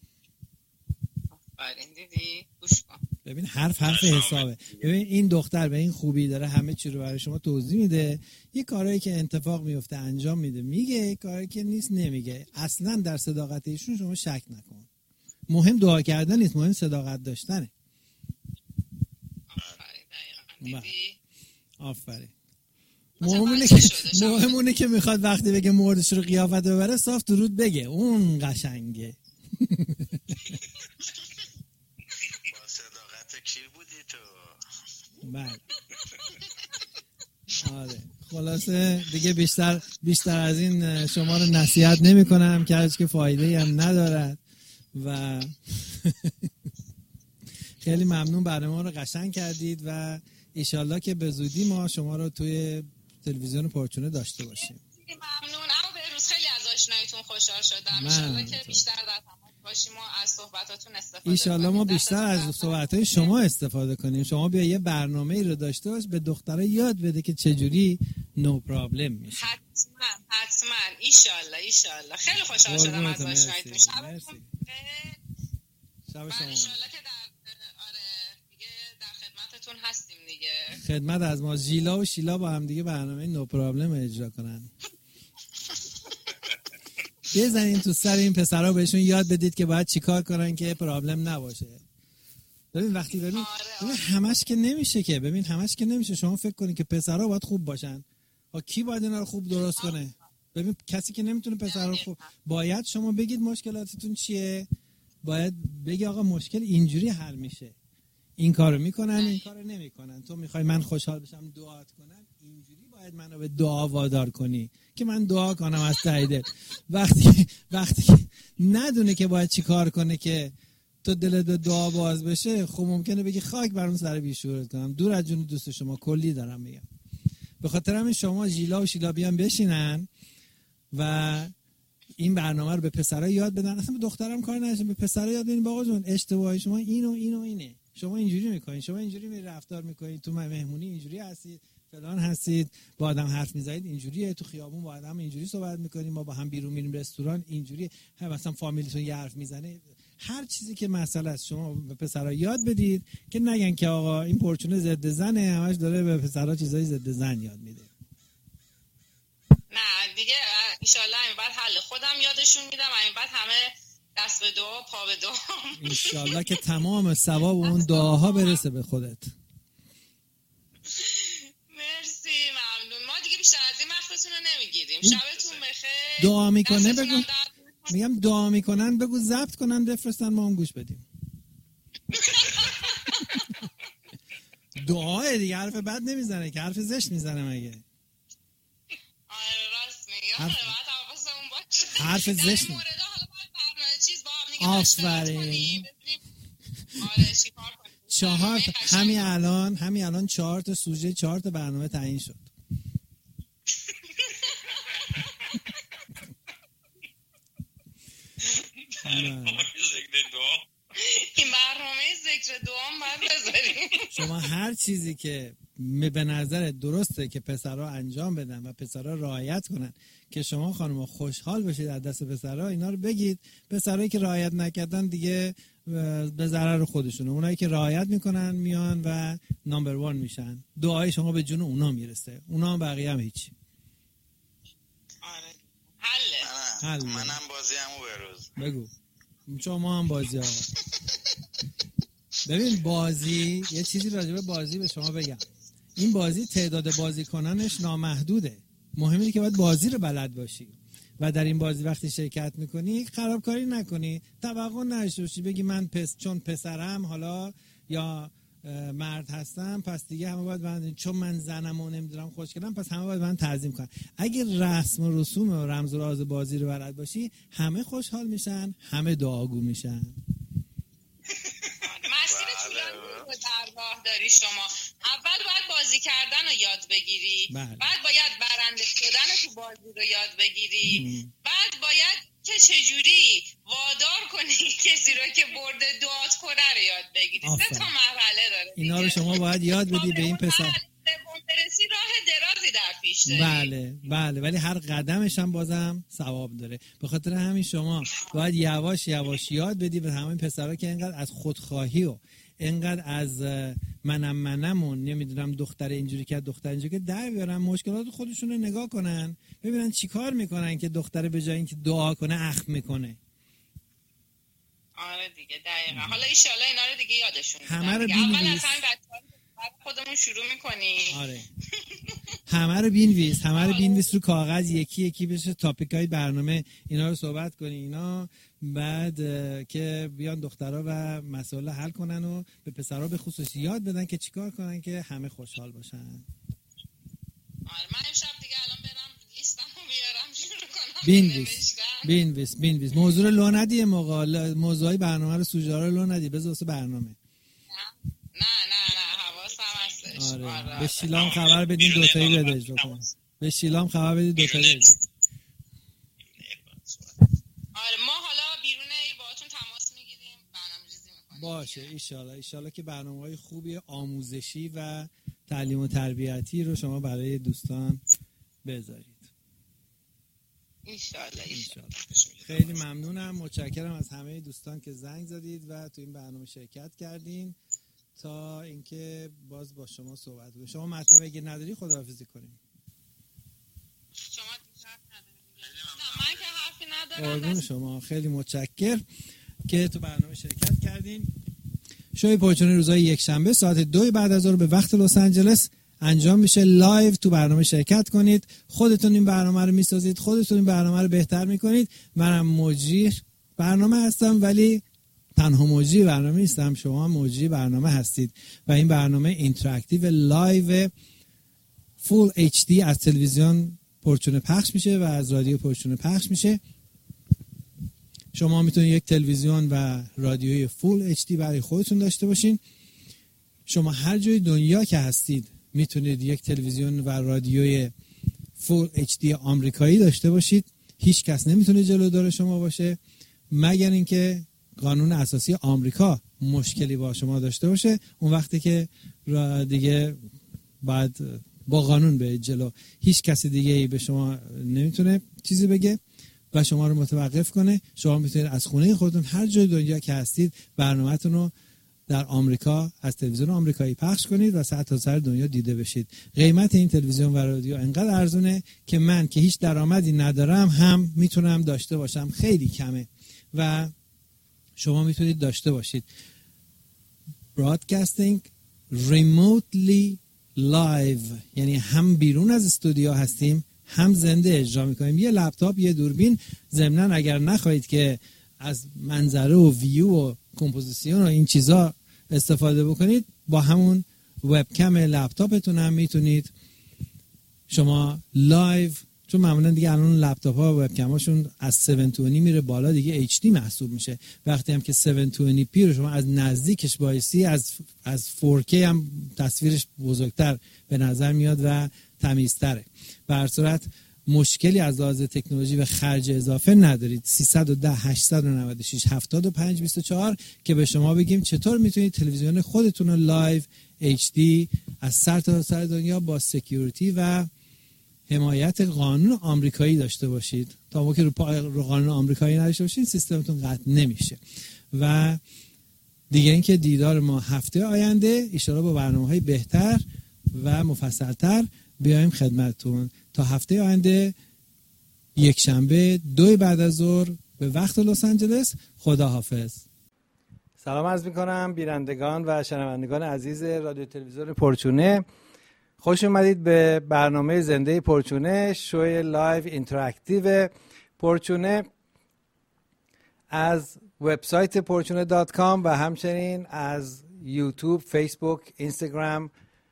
آفرین دیدی گوش کن. ببین حرف حرف حسابه. ببین این دختر به این خوبی داره همه چی رو برای شما توضیح میده، یه کارهایی که اتفاق میفته انجام میده میگه، کاری که نیست نمیگه. اصلا در صداقت ایشون شما شک نکن. مهم دعا کردن نیست، مهم صداقت داشتنه. آفرین دقیقاً دیدی. آفرین. مهمونه که مهمونه که میخواد وقتی بگه مردش رو قیافت ببره صاف درود بگه، اون قشنگه. با صداقت کی بودی تو؟ بله. آره خلاصه دیگه بیشتر بیشتر از این شما رو نصیحت نمی کنم که هیچ که فایده هم ندارد و خیلی ممنون برای ما رو قشنگ کردید و ایشالله که به زودی ما شما رو توی تلویزیون پرچونه داشته باشیم. ممنون. اما بهروز خیلی از آشناییتون خوشحال شدم. ایشالله که بیشتر در تماس باشیم و از صحبتاتون استفاده کنیم. ایشالله ما بیشتر از صحبتهای شما استفاده کنیم. شما بیا یه برنامه‌ای رو داشته باش به دخترها یاد بده که چجوری نو پرابلم میشه. حتما حتما ایشالله ایشالله. خیلی خوشحال شدم از آشناییتون. شبتون شب شما. ایشالله که در آره دیگه در خدمتتون هستیم دیگه. خدمت از ما. ژیلا و شیلا با هم دیگه برنامه نو پرابلم اجرا کنن. بزنین تو سر این پسرها بهشون یاد بدید که باید چیکار کنن که پرابلم نباشه. ببین وقتی ببین آره ببین همش که نمیشه که ببین همش که نمیشه. شما فکر کنید که پسرها باید خوب باشن. ها کی باید اینا رو خوب درست کنه؟ ببین کسی که نمیتونه پسرها رو خوب، باید شما بگید مشکلاتتون چیه، باید بگی آقا مشکل اینجوری حل میشه، این کارو میکنن این کارو نمیکنن، تو میخوای من خوشحال بشم دعات کنم اینجوری باید منو به دعا وادار کنی که من دعا کنم از ته دل. وقتی وقتی ندونه که باید چی کار کنه که تو دلت دعا باز بشه، خب ممکنه بگی خاک برام سر بیشورت کنم. دور از جون دوست شما کلی دارم میگم. به خاطر همین شما ژیلا و شیلا بیان بشینن و این برنامه رو به پسرها یاد بدن. اصلا به دخترام کار نشه، به پسرها یاد بدین آقا جون اشتباهی شما اینو اینو اینه، شما اینجوری میکنین، شما اینجوری می رفتار میکنین، تو مهمونی اینجوری هستید، فلان هستید، با آدم حرف میزنید اینجوریه، تو خیابون با آدم اینجوری صحبت میکنیم، ما با هم بیرون میریم رستوران اینجوری، مثلا فامیلیتون یه حرف میزنه. هر چیزی که مسئله است شما به پسرا یاد بدید که نگن که آقا این پرچونه ضد زنه، همش داره به پسرا چیزای ضد زن یاد میده. نه دیگه ان شاء الله این بعد حل خودم یادشون میدم، این بعد همه دست به دعا پا به دعا ان شاء الله که تمام ثواب اون دعاها برسه به خودت. مرسی ممنون. ما دیگه بیشتر از این وقتتون رو نمیگیریم. شبتون بخیر. دعا میکنه بگو، میگم دعا میکنن بگو ضبط کنن بفرستن ما هم گوش بدیم. دعای دیگه حرف بد نمیزنه که، حرف زشت میزنه مگه. آره راست میگی. حرف, بعد حواسمون باشه. حرف زشت در مورد حالا باید برنامه چیز با هم دیگه آفرین. آره چیکار کنیم. چهار همین الان همین الان چهار تا سوژه چهار تا برنامه تعیین شد. این برنامه ذکر دعا باید بذاریم. شما هر چیزی که به نظر درسته که پسرها انجام بدن و پسرها رعایت کنن که شما خانم‌ها خوشحال بشید از دست پسرها، اینا رو بگید. پسرایی که رعایت نکردن دیگه به ضرر خودشونه، اونایی که رعایت میکنن میان و نمبر وان میشن. دعای شما به جون اونا میرسه، اونا هم بقیه هم هیچ. آره حله. حل. منم بازی همو بروز بگو. شما هم بازی ها. ببین بازی، یه چیزی راجع به بازی به شما بگم. این بازی تعداد بازیکنانش نامحدوده. مهم اینه که باید بازی رو بلد باشی و در این بازی وقتی شرکت میکنی خرابکاری نکنی، توقع نداشته باشی بگی من پس چون پسرم حالا یا مرد هستم پس دیگه همه باید من، چون من زنم و نمیدونم خوشگلم پس همه باید من تعظیم کنن. اگه رسم و رسوم و رمز و راز بازی رو بلد باشی همه خوشحال میشن، همه دعاگو میشن. مسیر طولانی رو در راه داری شما. اول باید بازی کردن رو یاد بگیری، بله. بعد باید برنده شدن تو بازی رو یاد بگیری، ام. بعد باید که چجوری وادار کنی کسی رو که برده دعات کنه رو یاد بگیری. سه تا مرحله داره. اینا رو شما باید یاد بدی به این پسر. برسی راه درازی در پیش داری. بله بله، ولی هر قدمش هم بازم ثواب داره. به خاطر همین شما باید یواش یواش یاد بدی به همین پسرها که اینقدر از خودخواهی و اینقدر از منم منم و نمیدونم دختر اینجوری که دختر اینجوری که در بیارن، مشکلات خودشون رو نگاه کنن ببینن چی کار میکنن که دختر به جای اینکه دعا کنه اخم میکنه. آره دیگه دقیقا. حالا ان شاء الله اینا رو دیگه یادشون میدم. همه رو اول از همین بچه‌ها خودمون شروع میکنیم. آره. همه رو بینویس، همه رو بینویس رو کاغذ، یکی یکی بشه تاپیکای برنامه اینا رو صحبت کنی اینا، بعد که بیان دخترها و مسائل حل کنن و به پسرها به خصوص یاد بدن که چیکار کنن که همه خوشحال باشن. آره من امشب دیگه الان برم لیستمو بیارم شروع کنم بینویس بینویس بینویس موضوع رو لو ندی، موقع موضوعی برنامه رو سوژه رو لو ندی، بذار واسه برنامه. نه نه نه حواسم هستش. آره. آره. به شیلام خبر بدین دوتایی بده اجرا کن. به شیلام خبر بدین دوتایی بده. آره ما حالا بیرونه باهاتون تماس میگیریم، برنامه‌ریزی میکنیم. باشه ان شاء الله. ان شاء الله که برنامه‌های خوبی آموزشی و تعلیم و تربیتی رو شما برای دوستان بذارید. ان شاء الله. خیلی ممنونم، متشکرم از همه دوستان که زنگ زدید و تو این برنامه شرکت کردین تا اینکه باز با شما صحبت کنیم. شما مطلب اگه نداری خداحافظی کنیم. شما حرف ندارید. من که حرفی ندارم. قربون شما، خیلی متشکر که تو برنامه شرکت کردین. شوی پرچونه روزهای یک شنبه ساعت دو بعد از ظهر به وقت لس آنجلس انجام میشه. لایو تو برنامه شرکت کنید، خودتون این برنامه رو میسازید، خودتون این برنامه رو بهتر میکنید. منم مجری برنامه هستم ولی تنها مجری برنامه نیستم، شما مجری برنامه هستید و این برنامه اینتراکتیو لایو فول اچ دی از تلویزیون پرچونه پخش میشه و از رادیو پرچونه پخش میشه. شما میتونید یک تلویزیون و رادیوی فول اچ دی برای خودتون داشته باشین. شما هر جای دنیا که هستید میتونید یک تلویزیون و رادیوی فول اچ دی آمریکایی داشته باشید. هیچ کس نمیتونه جلودار شما باشه مگر اینکه قانون اساسی آمریکا مشکلی با شما داشته باشه، اون وقتی که دیگه بعد با قانون به جلو. هیچ کسی دیگه ای به شما نمیتونه چیزی بگه و شما رو متوقف کنه. شما میتونید از خونه خودتون هر جای دنیا که هستید برنامه‌تون رو در آمریکا از تلویزیون آمریکایی پخش کنید و سر تا سر دنیا دیده بشید. قیمت این تلویزیون و رادیو انقدر ارزونه که من که هیچ درآمدی ندارم هم میتونم داشته باشم. خیلی کمه و شما میتونید داشته باشید. Broadcasting remotely live، یعنی هم بیرون از استودیو هستیم هم زنده اجرا میکنیم. یه لپتاپ، یه دوربین، ضمناً اگر نخواهید که از منظره و ویو و کمپوزیسیون و این چیزا استفاده بکنید، با همون وبکم لپتاپتون هم میتونید شما لایو، چون معمولا دیگه الان لپتاپ ها و وبکم هاشون از هفتصد و بیست میره بالا دیگه اچ دی محسوب میشه. وقتی هم که هفتصد و بیست پی رو شما از نزدیکش بایستی از از فور کی هم تصویرش بزرگتر به نظر میاد و تمیزتره. به هر صورت مشکلی از لحاظ تکنولوژی و خرج اضافه ندارید. سیصد و ده هشتصد و نود و شش هفتاد و پنج بیست و چهار که به شما بگیم چطور میتونید تلویزیون خودتون رو لایو اچ دی از سر تا سر دنیا با سکیوریتی و حمایت قانون آمریکایی داشته باشید. تا موقعی که رو قانون آمریکایی نداشته باشید سیستمتون قطع نمیشه. و دیگه اینکه دیدار ما هفته آینده ان شاءالله با برنامه‌های بهتر و مفصل‌تر بیایم خدمتتون. تا هفته آینده یک شنبه دو بعد از ظهر به وقت لس آنجلس. خدا حافظ. سلام عرض می‌کنم بینندگان و شنوندگان عزیز رادیو تلویزیون پرچونه. خوش اومدید به برنامه زنده پرچونه، شوی لایو اینتراکتیو پرچونه از وبسایت پرچونه دات کام و همچنین از یوتیوب، فیسبوک، اینستاگرام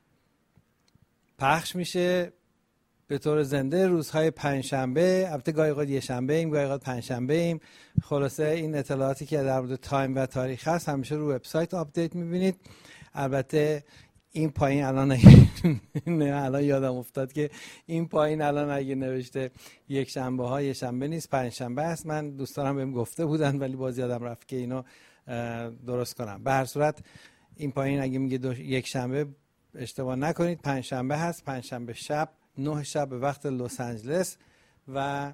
پخش میشه به طور زنده روزهای پنجشنبه. البته گاهی اوقات یه شنبه ایم، گاهی اوقات پنجشنبه ایم. خلاصه این اطلاعاتی که در مورد تایم و تاریخ هست همیشه رو وبسایت آپدیت میبینید. البته این پایین الان نه الان یادم افتاد که این پایین الان اگه نوشته یک شنبه ها یه شنبه نیست، پنج شنبه است. من دوستانم بهم گفته بودن ولی باز یادم رفت که اینو درست کنم. به هر صورت این پایین اگه میگه یک شنبه اشتباه نکنید، پنج شنبه هست. پنج شنبه شب نه شب به وقت لس آنجلس و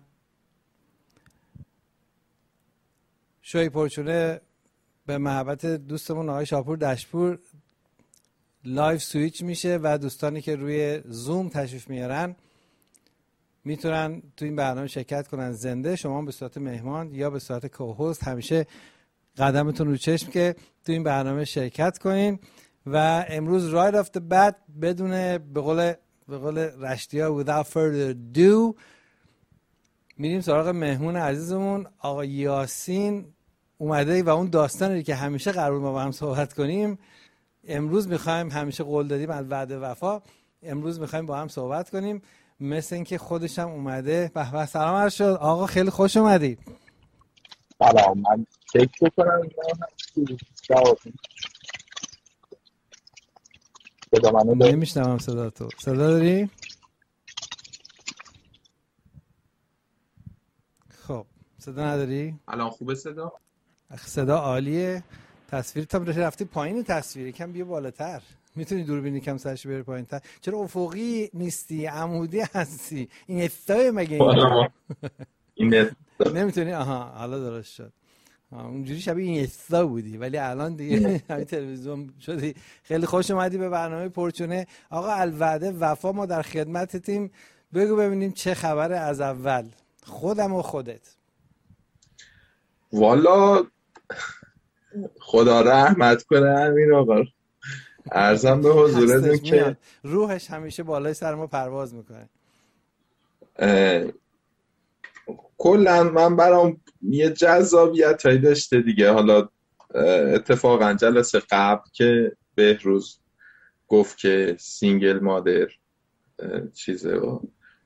شوی پرچونه به محبت دوستمون آقای شاپور دشپور لایو سویچ میشه و دوستانی که روی زوم تشریف میارن میتونن تو این برنامه شرکت کنن زنده. شما به صورت مهمان یا به صورت کوهوست همیشه قدمتون رو چشم که تو این برنامه شرکت کنین. و امروز right off the bat بدون به قول به قول رشتی‌ها without further ado میریم سراغ مهمون عزیزمون آقا یاسین اومده و اون داستانی که همیشه قرار ما با هم صحبت کنیم امروز میخوایم، همیشه قول دادیم از وعده وفا، امروز میخوایم با هم صحبت کنیم. مثل اینکه خودش هم اومده. به به، سلام عرض شد آقا، خیلی خوش اومدید. سلام، من فکر کنم صدا منو داری؟ نمیشنوم صدا تو. صدا داری؟ خب صدا نداری؟ الان خوبه صدا؟ صدا عالیه. تصویرت هم رفتی پایین، تصویر کم بیا بالاتر. میتونی دوربینی کم سرش بره پایین تر. چرا افقی نیستی؟ عمودی هستی. این استای مگه این؟ این نمیتونی؟ آها حالا درست شد. اونجوری شبیه این استا بودی ولی الان دیگه همین تلویزیون شدی. خیلی خوش اومدی به برنامه پرچونه. آقا الوعده وفا، ما در خدمتتیم. بگو ببینیم چه خبره از اول، خودم و خودت. والا خدا رحمت کنه امین آقا، عرضم به حضورتون که روحش همیشه بالای سر ما پرواز میکنه. کلا من برام یه جذابیت هایی داشته دیگه. حالا اتفاقا جلسه قبل که بهروز گفت که سینگل مادر چیزه و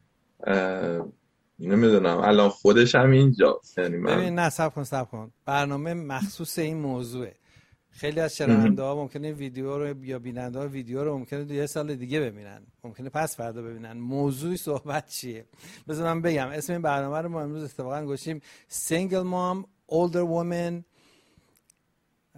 نمیدونم الان خودش هم اینجاست. یعنی من ببین نه صبر کن صبر کن برنامه مخصوص این موضوعه. خیلی از شنونده ها ممکنه ویدیو رو یا بیننده ها ویدیو رو ممکنه یه سال دیگه ببینن، ممکنه پس فردا ببینن. موضوع صحبت چیه؟ بذار من بگم. اسم این برنامه رو ما امروز اتفاقا گذاشتیم Single Mom Older Woman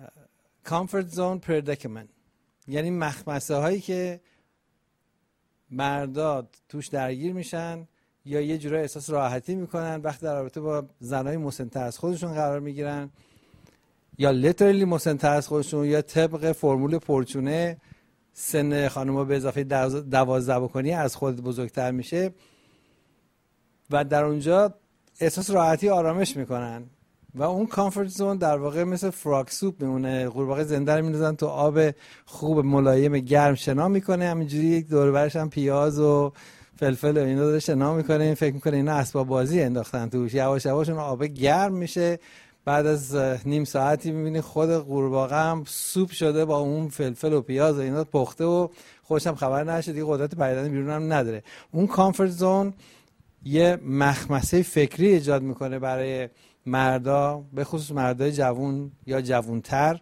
Comfort Zone Predicament، یعنی مخمسه هایی که مردا توش درگیر میشن یا یه جورای احساس راحتی میکنن وقتی در رابطه با زنای مسن‌تر از خودشون قرار میگیرن، یا لیترالی مسن‌تر از خودشون، یا طبق فرمول پورچونه سن خانوما به اضافه دوازده بکنی از خود بزرگتر میشه و در اونجا احساس راحتی آرامش میکنن و اون کامفورت زون در واقع مثل فراگ سوپ میمونه. قورباغه زنده رو میندازن تو آب خوب ملایم گرم شنا میکنه، همینجوری یک دور برش هم پیاز و فلفل و اینا داره شنا میکنه، این فکر میکنه اینا اسباب بازی انداختن توش، یواش یواش اون آب گرم میشه، بعد از نیم ساعتی میبینی خود قورباغه هم سوپ شده با اون فلفل و پیاز و اینا پخته و خودش هم خبر نشه، دیگه قدرت پریدن بیرون هم نداره. اون کامفورت زون یه مخمسه فکری ایجاد میکنه برای مردا، به خصوص مردای جوون یا جوونتر.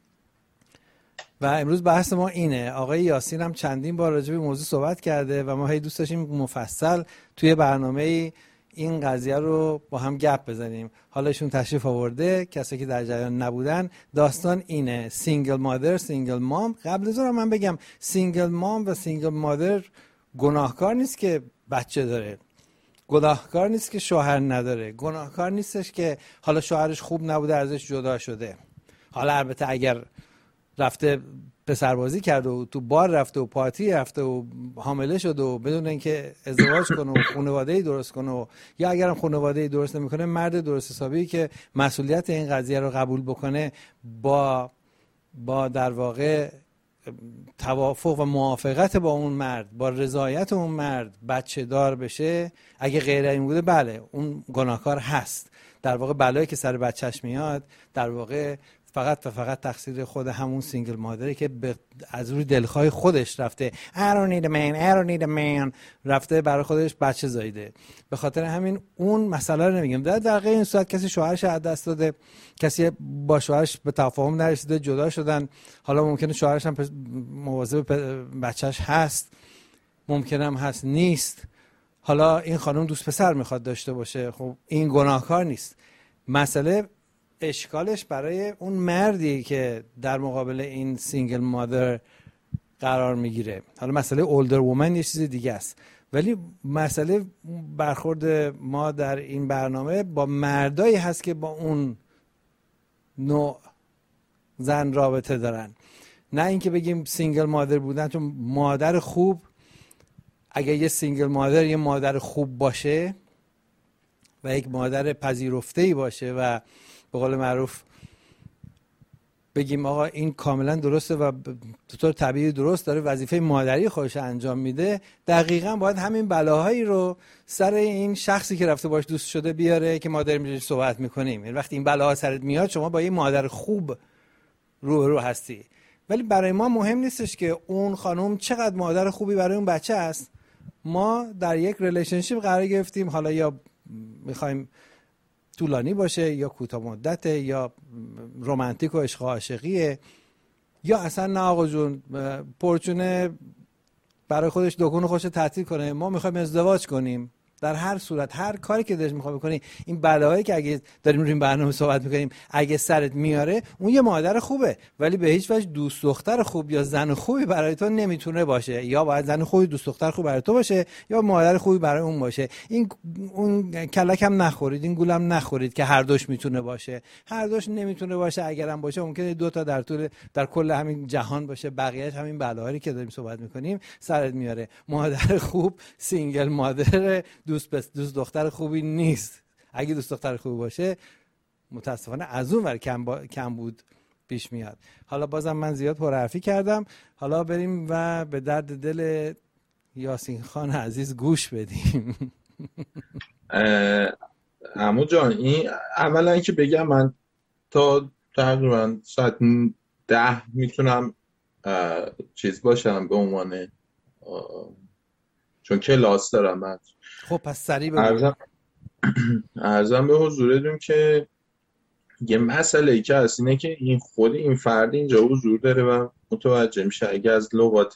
و امروز بحث ما اینه. آقای یاسین هم چندین بار راجع به موضوع صحبت کرده و ما هی دوست داشتیم مفصل توی برنامه این قضیه رو با هم گپ بزنیم. حالا ایشون تشریف آورده، کسایی که در جریان نبودن، داستان اینه: سینگل مادر، سینگل مام. قبل از اون من بگم سینگل مام و سینگل مادر گناهکار نیست که بچه داره، گناهکار نیست که شوهر نداره، گناهکار نیستش که حالا شوهرش خوب نبوده ازش جدا شده. حالا البته اگر رفته پسربازی کرده و تو بار رفته و پارتی رفته و حامله شده و بدون اینکه ازدواج کنه و خانواده‌ای درست کنه و یا اگرم خانواده‌ای درست نمی‌کنه، مرد درست حسابی که مسئولیت این قضیه رو قبول بکنه، با با در واقع توافق و موافقت با اون مرد، با رضایت اون مرد بچه دار بشه. اگه غیر این بوده بله اون گناهکار هست. در واقع بلایی که سر بچهش میاد در واقع فقط و فقط تقصیر خود همون سینگل مادره که از روی دلخواه خودش رفته I don't need a man, I don't need a man رفته برای خودش بچه زایده. به خاطر همین اون مسئله رو نمیگم. در دقیقه این صورت کسی شوهرش از دست داده، کسی با شوهرش به تفاهم نرسیده، جدا شدن، حالا ممکنه شوهرش هم مواظب بچهش هست، ممکنه هم هست نیست، حالا این خانم دوست پسر میخواد داشته باشه، خب این گناهکار نیست. مسئله اشکالش برای اون مردی که در مقابل این سینگل مادر قرار میگیره. حالا مسئله اولدر وومن یه چیز دیگه است، ولی مسئله برخورد ما در این برنامه با مردایی هست که با اون نوع زن رابطه دارن. نه اینکه بگیم سینگل مادر بودن، چون مادر خوب، اگه یه سینگل مادر یه مادر خوب باشه و یک مادر پذیرفته‌ای باشه و به قول معروف بگیم آقا این کاملا درسته و به طور طبیعی درست داره وظیفه مادری خودش انجام میده، دقیقاً باید همین بلاهایی رو سر این شخصی که رفته باش دوست شده بیاره که ما داریم روش صحبت میکنیم. یعنی وقتی این بلاها سرت میاد شما با یه مادر خوب رو رو هستی. ولی برای ما مهم نیستش که اون خانم چقدر مادر خوبی برای اون بچه است. ما در یک ریلیشنشیپ قرار گرفتیم، حالا یا میخوایم طولانی باشه یا کوتاه مدته یا رمانتیک و عشق و عاشقیه، یا اصلا نه آقا جون پرچونه برای خودش دکون خوش تعطیل کنه، ما میخوایم ازدواج کنیم. در هر صورت هر کاری که دلش میخواد بکنی، این بلاهایی که اگه داریم روی این برنامه صحبت میکنیم اگه سرت میاره، اون یه مادر خوبه ولی به هیچ وجه دوست دختر خوب یا زن خوبی برای تو نمیتونه باشه. یا باید زن خوبی دوست دختر خوب برای تو باشه یا مادر خوبی برای اون باشه. این اون کلک هم نخورید، این گولم نخورید که هر دوش میتونه باشه. هر دوش نمیتونه باشه. اگرم باشه ممکنه دو تا در طول در کل همین جهان باشه، بقیه‌اش همین بلاهایی که داریم صحبت میکنیم سرت میاره. مادر خوب سینگل مادر دوست بس دوست دختر خوبی نیست. اگه دوست دختر خوبی باشه متاسفانه از اون ور کم, با... کم بود پیش میاد. حالا بازم من زیاد پرحرفی کردم، حالا بریم و به درد دل یاسین خان عزیز گوش بدیم. عمو جان، این اولا که بگم من تا تقریبا ساعت ده میتونم چیز باشم به عنوان، چون کلاس دارم من. خب پس سریع بگو. عرضم عرضم به حضورتون که یه مسئله ای که هست اینه که این خود این فرد اینجا حضور داره و متوجه میشه. اگه از لغات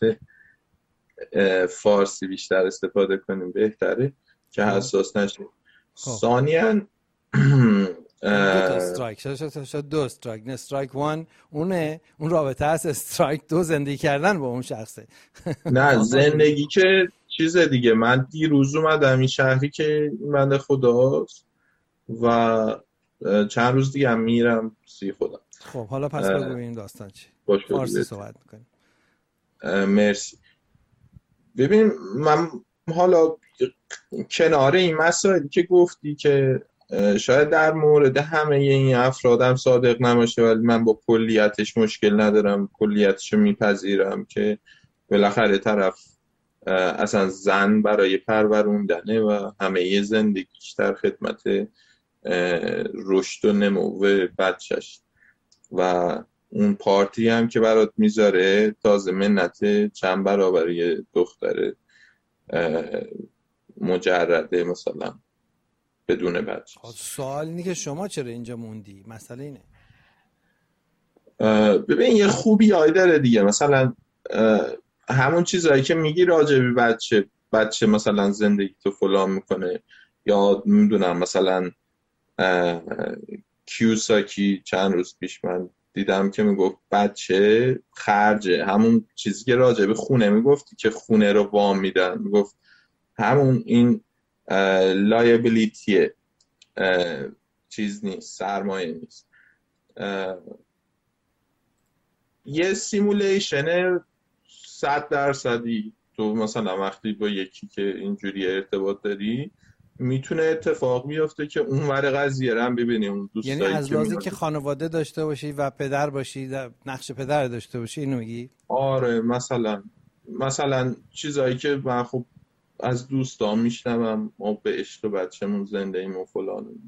فارسی بیشتر استفاده کنیم بهتره که حساس نشیم. ثانیاً دو تا استرایک شد شد دو استرایک نه استرایک وان اونه اون رابطه هست، استرایک دو زندگی کردن با اون شخصه. نه زندگی که چیز دیگه، من دیروز اومدم این شهری که این بنده خداست و چند روز دیگه هم میرم سی خودم. خب حالا پس بگو این داستان چی؟ فارسی صحبت میکنیم. مرسی. ببین من حالا کنار این مسائلی که گفتی که شاید در مورد همه این افرادم صادق نباشه، ولی من با کلیتش مشکل ندارم، کلیتشو میپذیرم که بالاخره طرف اصلا زن برای پروروندنه و همه زندگیش در خدمت رشد و نمو بچهش و اون پارتی هم که برات میذاره تازه منت چند برابری دختر مجرده مثلا بدون بچه. سوال اینه که شما چرا اینجا موندی؟ مسئله اینه. ببین یه خوبی هایی داره دیگه، مثلا همون چیزهایی که میگی راجع به بچه بچه مثلا زندگی تو فلان میکنه، یا میدونم مثلا کیوساکی چند روز پیش من دیدم که میگفت بچه خرجه، همون چیزی که راجع به خونه میگفتی که خونه رو وام میدن، میگفت همون این لایبیلیتیه، چیز نیست، سرمایه نیست. یه سیمولیشن صد درصدی تو مثلا وقتی با یکی که اینجوری ارتباط داری میتونه اتفاق بیفته که اون ور قضیه رو هم ببینی، اون دوستایی یعنی از لحاظی که که خانواده داشته باشی و پدر باشی، نقش پدر داشته باشی، اینو میگی؟ آره مثلا مثلا چیزایی که من خب از دوستان میشنوم، ما به عشق بچه‌مون زنده ایم و فلان،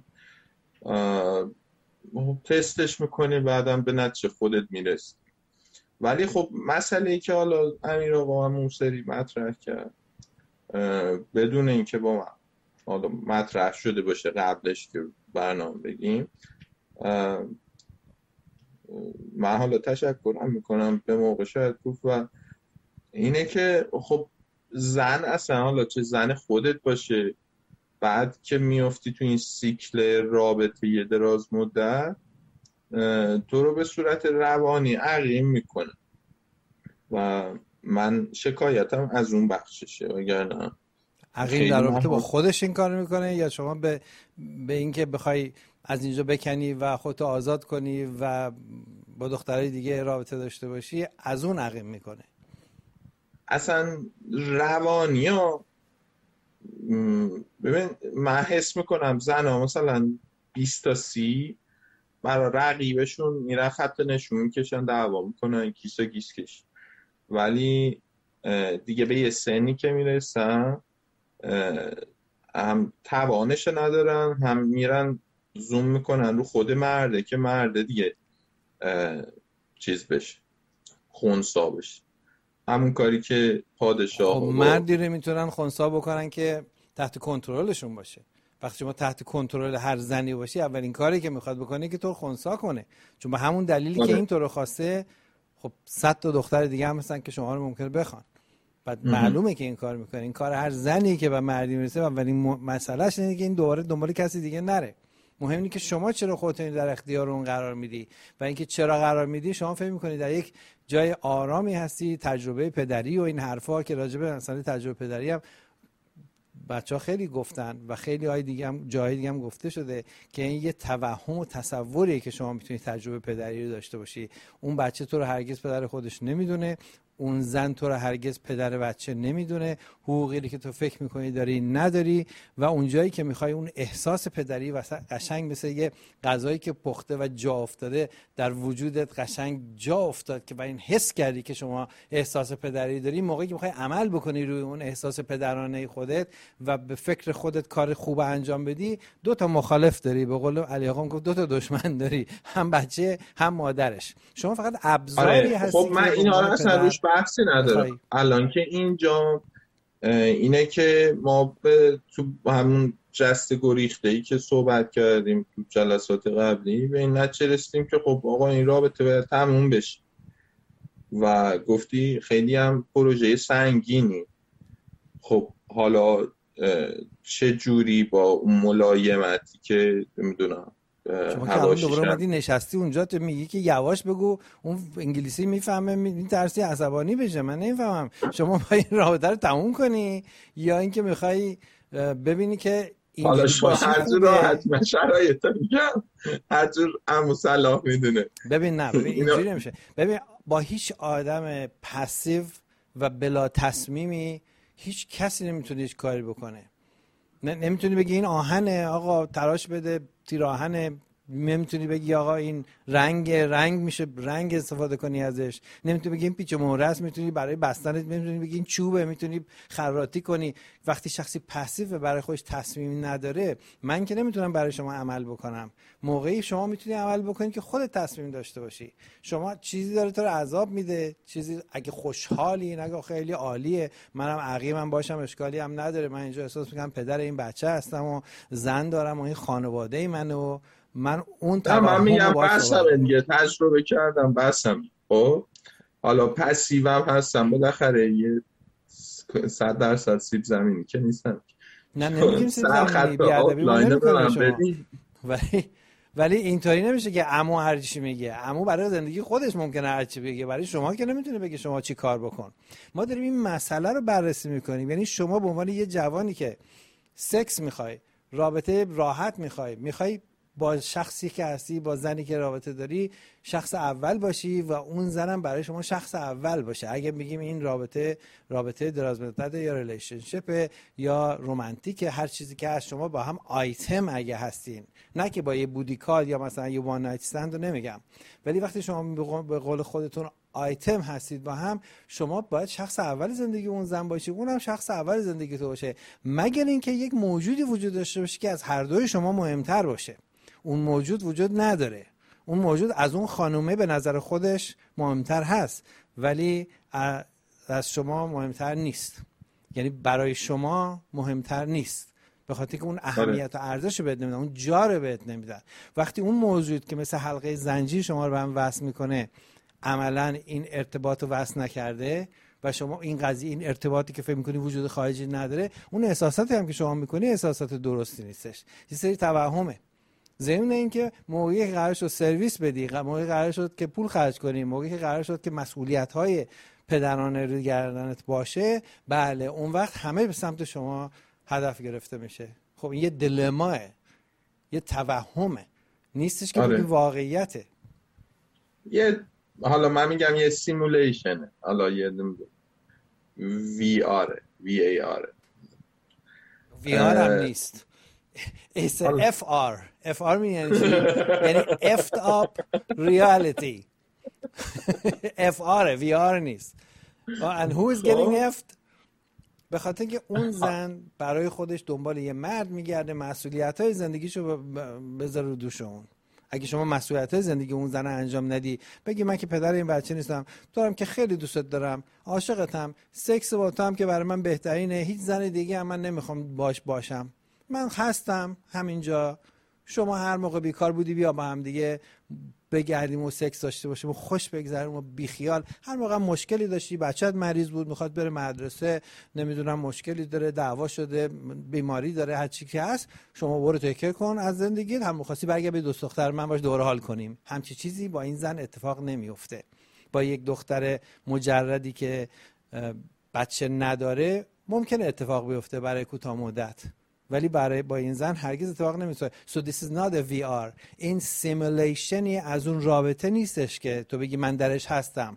تستش میکنی بعدم به نتیجه خودت میرسی. ولی خب مسئله ای که حالا امیر آقا هم اون سری مطرح کرد بدون اینکه با من حالا مطرح شده باشه قبلش که برنامه بگیم، من حالا تشکرم میکنم به موقع شاید گفت، و اینه که خب زن اصلا حالا چه زن خودت باشه بعد که میافتی تو این سیکل رابطه یه دراز مدت تو رو به صورت روانی عقیم میکنه و من شکایتم از اون بخششه. وگرنه عقیم در رابطه با خودش این کار میکنه یا شما به به اینکه بخوای از اینجا بکنی و خودتو آزاد کنی و با دخترای دیگه رابطه داشته باشی از اون عقیم میکنه؟ اصلا روانی ها ببین من حس میکنم زن ها مثلا بیست تا سی برای رقیبشون میرن خط نشون میکشن، دعوا میکنن، کیس و گیس کش، ولی دیگه به یه سنی که میرسن هم توانش ندارن، هم میرن زوم میکنن رو خود مرده که مرده دیگه چیز بشه، خونسا بشه، همون کاری که پادشاه خب مردی رو میتونن خونسا بکنن که تحت کنترلشون باشه. وقتی شما تحت کنترل هر زنی باشی اولین کاری که میخواد بکنه که تو رو خونسا کنه، چون به همون دلیلی آره. که این تو رو خواسته خب صد تا دختر دیگه هم هستن که شما رو ممکنه بخوان. بعد معلومه که این کار میکنه. این کار هر زنی که به مردی میرسه اولین مسئلهش اینه که این دوباره دنبال کسی دیگه نره. مهم اینه که شما چرا خودتون در اختیار اون قرار میدی و اینکه چرا قرار میدی. شما فکر میکنید در یک جای آرامی هستی، تجربه پدری و این حرفا که راجع به مثلا تجربه پدری هم بچه‌ها خیلی گفتن و خیلی های دیگه هم جای دیگه هم گفته شده که این یه توهم و تصوریه که شما میتونید تجربه پدری رو داشته باشی. اون بچه تو رو هرگز پدر خودش نمیدونه، اون زن تو رو هرگز پدر بچه نمیدونه، حقوقی که تو فکر میکنی داری نداری و اون جایی که میخوای اون احساس پدری واسه قشنگ مثل یه غذایی که پخته و جا افتاده در وجودت قشنگ جا افتاد که با این حس کردی که شما احساس پدری داری، موقعی که میخوای عمل بکنی روی اون احساس پدرانه خودت و به فکر خودت کار خوب انجام بدی، دو تا مخالف داری. به قول علی آقا گفت دو تا دشمن داری، هم بچه هم مادرش. شما فقط ابزاری آره. هستی. خب من اینا رو اصلا روش بحثی ندارم. الان که اینجا اینه که ما به تو همون جست گریخته‌ای که صحبت کردیم تو جلسات قبلی به این نتیجه رسیدیم که خب آقا این رابطه باید تموم بشه و گفتی خیلی هم پروژه سنگینی. خب حالا چه جوری با اون ملایمتی که نمیدونم شما که الان دوباره اومدی نشستی اونجا تو میگی که یواش بگو، اون انگلیسی میفهمه، میترسی عصبانی بشه. من نمیفهمم شما با این رابطه رو تموم کنی یا اینکه میخوای ببینی که حالا شما هر جور راحت من شرایط میگم، هر جور عمو صلاح میدونه. ببین نه ببین اینجوری نمیشه. ببین با هیچ آدم پسیو و بلا تصمیمی هیچ کسی نمیتونه هیچ کاری بکنه. نمیتونی بگی این آهنه آقا تراش بده تیر آهنه، نمیتونی بگی آقا این رنگ رنگ میشه رنگ استفاده کنی ازش، نمیتونی بگی این پیچ و مهره است، میتونی برای بستن، میتونی بگی این چوبه، میتونی خراطی کنی. وقتی شخصی پسیو برای خودش تصمیمی نداره، من که نمیتونم برای شما عمل بکنم. موقعی شما میتونی عمل بکنی که خودت تصمیم داشته باشی. شما چیزی داره تو رو عذاب میده، چیزی اگه خوشحالی، اگه خیلی عالیه، منم عقیمم باشم اشکالی هم نداره، من اینجا احساس میکنم پدر این بچه هستم و زن دارم و این خانواده منو، من اون من میگم بسم دیگه، تجربه کردم بسم. خب حالا پسیوم هستم بالاخره، یه صد درصد سیب زمینی که نیستم. نه نمیگیم سیب زمینی، بیادبی نمیکنم شما، ولی ولی اینطوری نمیشه که عمو هر چی میگه. عمو برای زندگی خودش ممکنه هر چی بگه، برای شما که نمیتونه بگه شما چی کار بکن. ما داریم این مسئله رو بررسی میکنیم. یعنی شما به عنوان یه جوانی که سکس میخوای، رابطه راحت میخوای، میخوای با شخصی که هستی، با زنی که رابطه داری، شخص اول باشی و اون زنم برای شما شخص اول باشه. اگه میگیم این رابطه رابطه دراز مدت یا ریلیشنشیپ یا رمانتیک، هر چیزی که هست، شما با هم آیتم اگه هستین، نه که با یه بودی کال یا مثلا یه وان نایت استند رو نمیگم، ولی وقتی شما به قول خودتون آیتم هستید با هم، شما باید شخص اول زندگی اون زن باشی، اونم شخص اول زندگی تو باشه، مگر اینکه یک موجودی وجود داشته باشه که از هر دوی شما مهمتر باشه. اون موجود وجود نداره. اون موجود از اون خانومه به نظر خودش مهمتر هست ولی از شما مهمتر نیست. یعنی برای شما مهمتر نیست، به خاطر که اون اهمیت و ارزش رو بهت نمیدن، اون جا رو بهت نمیدن. وقتی اون موجود که مثل حلقه زنجیر شما رو به هم وصل میکنه عملا این ارتباط رو وصل نکرده و شما این قضیه، این ارتباطی که فکر میکنی وجود خارجی نداره، اون احساساتی هم که شما میکنی احساسات درستی نیستش، یه سری توهمه. ضمن این که موقعی که قرار شد سرویس بدی، موقعی قرار شد که پول خرج کنی، موقعی که قرار شد که مسئولیت‌های پدرانه روی گردنت باشه، بله اون وقت همه به سمت شما هدف گرفته میشه. خب این یه دلماه، یه توهمه، نیستش که آره. واقعیته. یه حالا من میگم یه سیمولیشنه، حالا یه وی آر وی ای آر وی آر هم نیست. It's a اف آر. اف آر میگن چی؟ یعنی effed up reality. اف آر وی آر نیست. And who is getting effed؟ به خاطر که اون زن برای خودش دنبال یه مرد میگرده، مسئولیت‌های زندگیشو بذاره رو دوش اون. اگه شما مسئولیت‌های زندگی اون زن انجام ندی، بگی من که پدر این بچه نیستم، دارم که خیلی دوستت دارم، عاشقتم، سکس با تو هم که برای من بهترینه، هیچ زن دیگه هم من نمیخوام باش باشم، من هستم همینجا، شما هر موقع بیکار بودی بیا با هم دیگه بگردیم و سکس داشته باشیم و خوش بگذریم و بیخیال. هر موقع مشکلی داشتی، بچه‌ت مریض بود میخواد بره مدرسه، نمیدونم مشکلی داره، دعوا شده، بیماری داره، هر چی که هست، شما برو تکیه کن از زندگیت، هم می‌خواستی برگرد به دوست دختر من باش دوره حال کنیم. همچی چیزی با این زن اتفاق نمیفته. با یک دختر مجردی که بچه نداره ممکنه اتفاق بیفته برای کوتاه مدت، ولی برای با این زن هرگز اتفاق نمیفته. So this is not a وی آر. این سیمولیشنی از اون رابطه نیستش که تو بگی من درش هستم.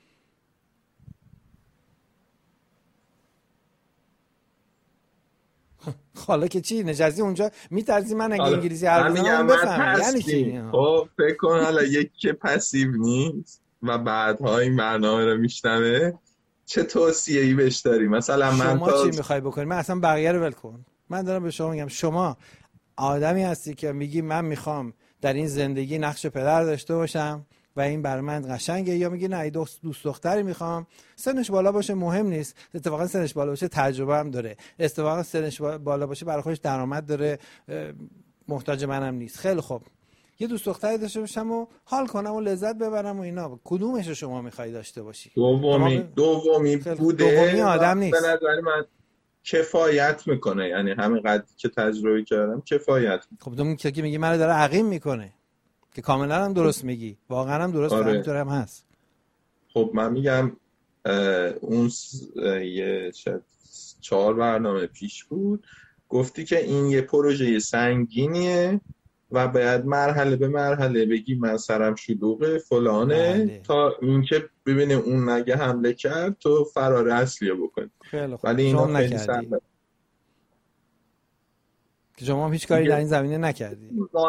حالا که چی نشستی اونجا میترسی من اگه انگلیسی حرف بزنم بفهمم یعنی چی؟ خب فکر کن حالا یکی که پسیو نیست و بعدها این برنامه رو میشنوه، چه توصیه‌ای بهش داری؟ مثلا من شما تا... چی میخوای بکنی؟ من اصلا بقیه رو ول کن. من دارم به شما میگم شما آدمی هستی که میگی من میخوام در این زندگی نقش پدر داشته باشم و این برای من قشنگه، یا میگی نه دوست دوست دختری میخوام، سنش بالا باشه مهم نیست، اتفاقا سنش بالا باشه تجربه هم داره، اتفاقا سنش بالا باشه برای خودش درآمد داره، محتاج منم نیست. خیلی خوب، یه دوست دختری داشته باشم و حال کنم و لذت ببرم و اینا، کدومش رو شما میخوای داشته باشی؟ دومی دومی بوده. دومی آدم نیست. به نظر من کفایت میکنه، یعنی همین قدری که تجربه کردم کفایت. خب تو که میگی منو داره عقیم میکنه که کاملا هم درست میگی، واقعا هم درست، آره. همینطور هم هست. خب من میگم اون یه شاید چهار برنامه پیش بود گفتی که این یه پروژه سنگینیه و باید مرحله به مرحله بگی من سرم شلوغه فلانه بله. تا اینکه ببینه اون نگه حمله کرد تو فرار اصلی رو بکنی. خیلی خوب. ولی شما اینا خیلی نکردی سخته که شما هم هیچ کاری در این زمینه نکردی.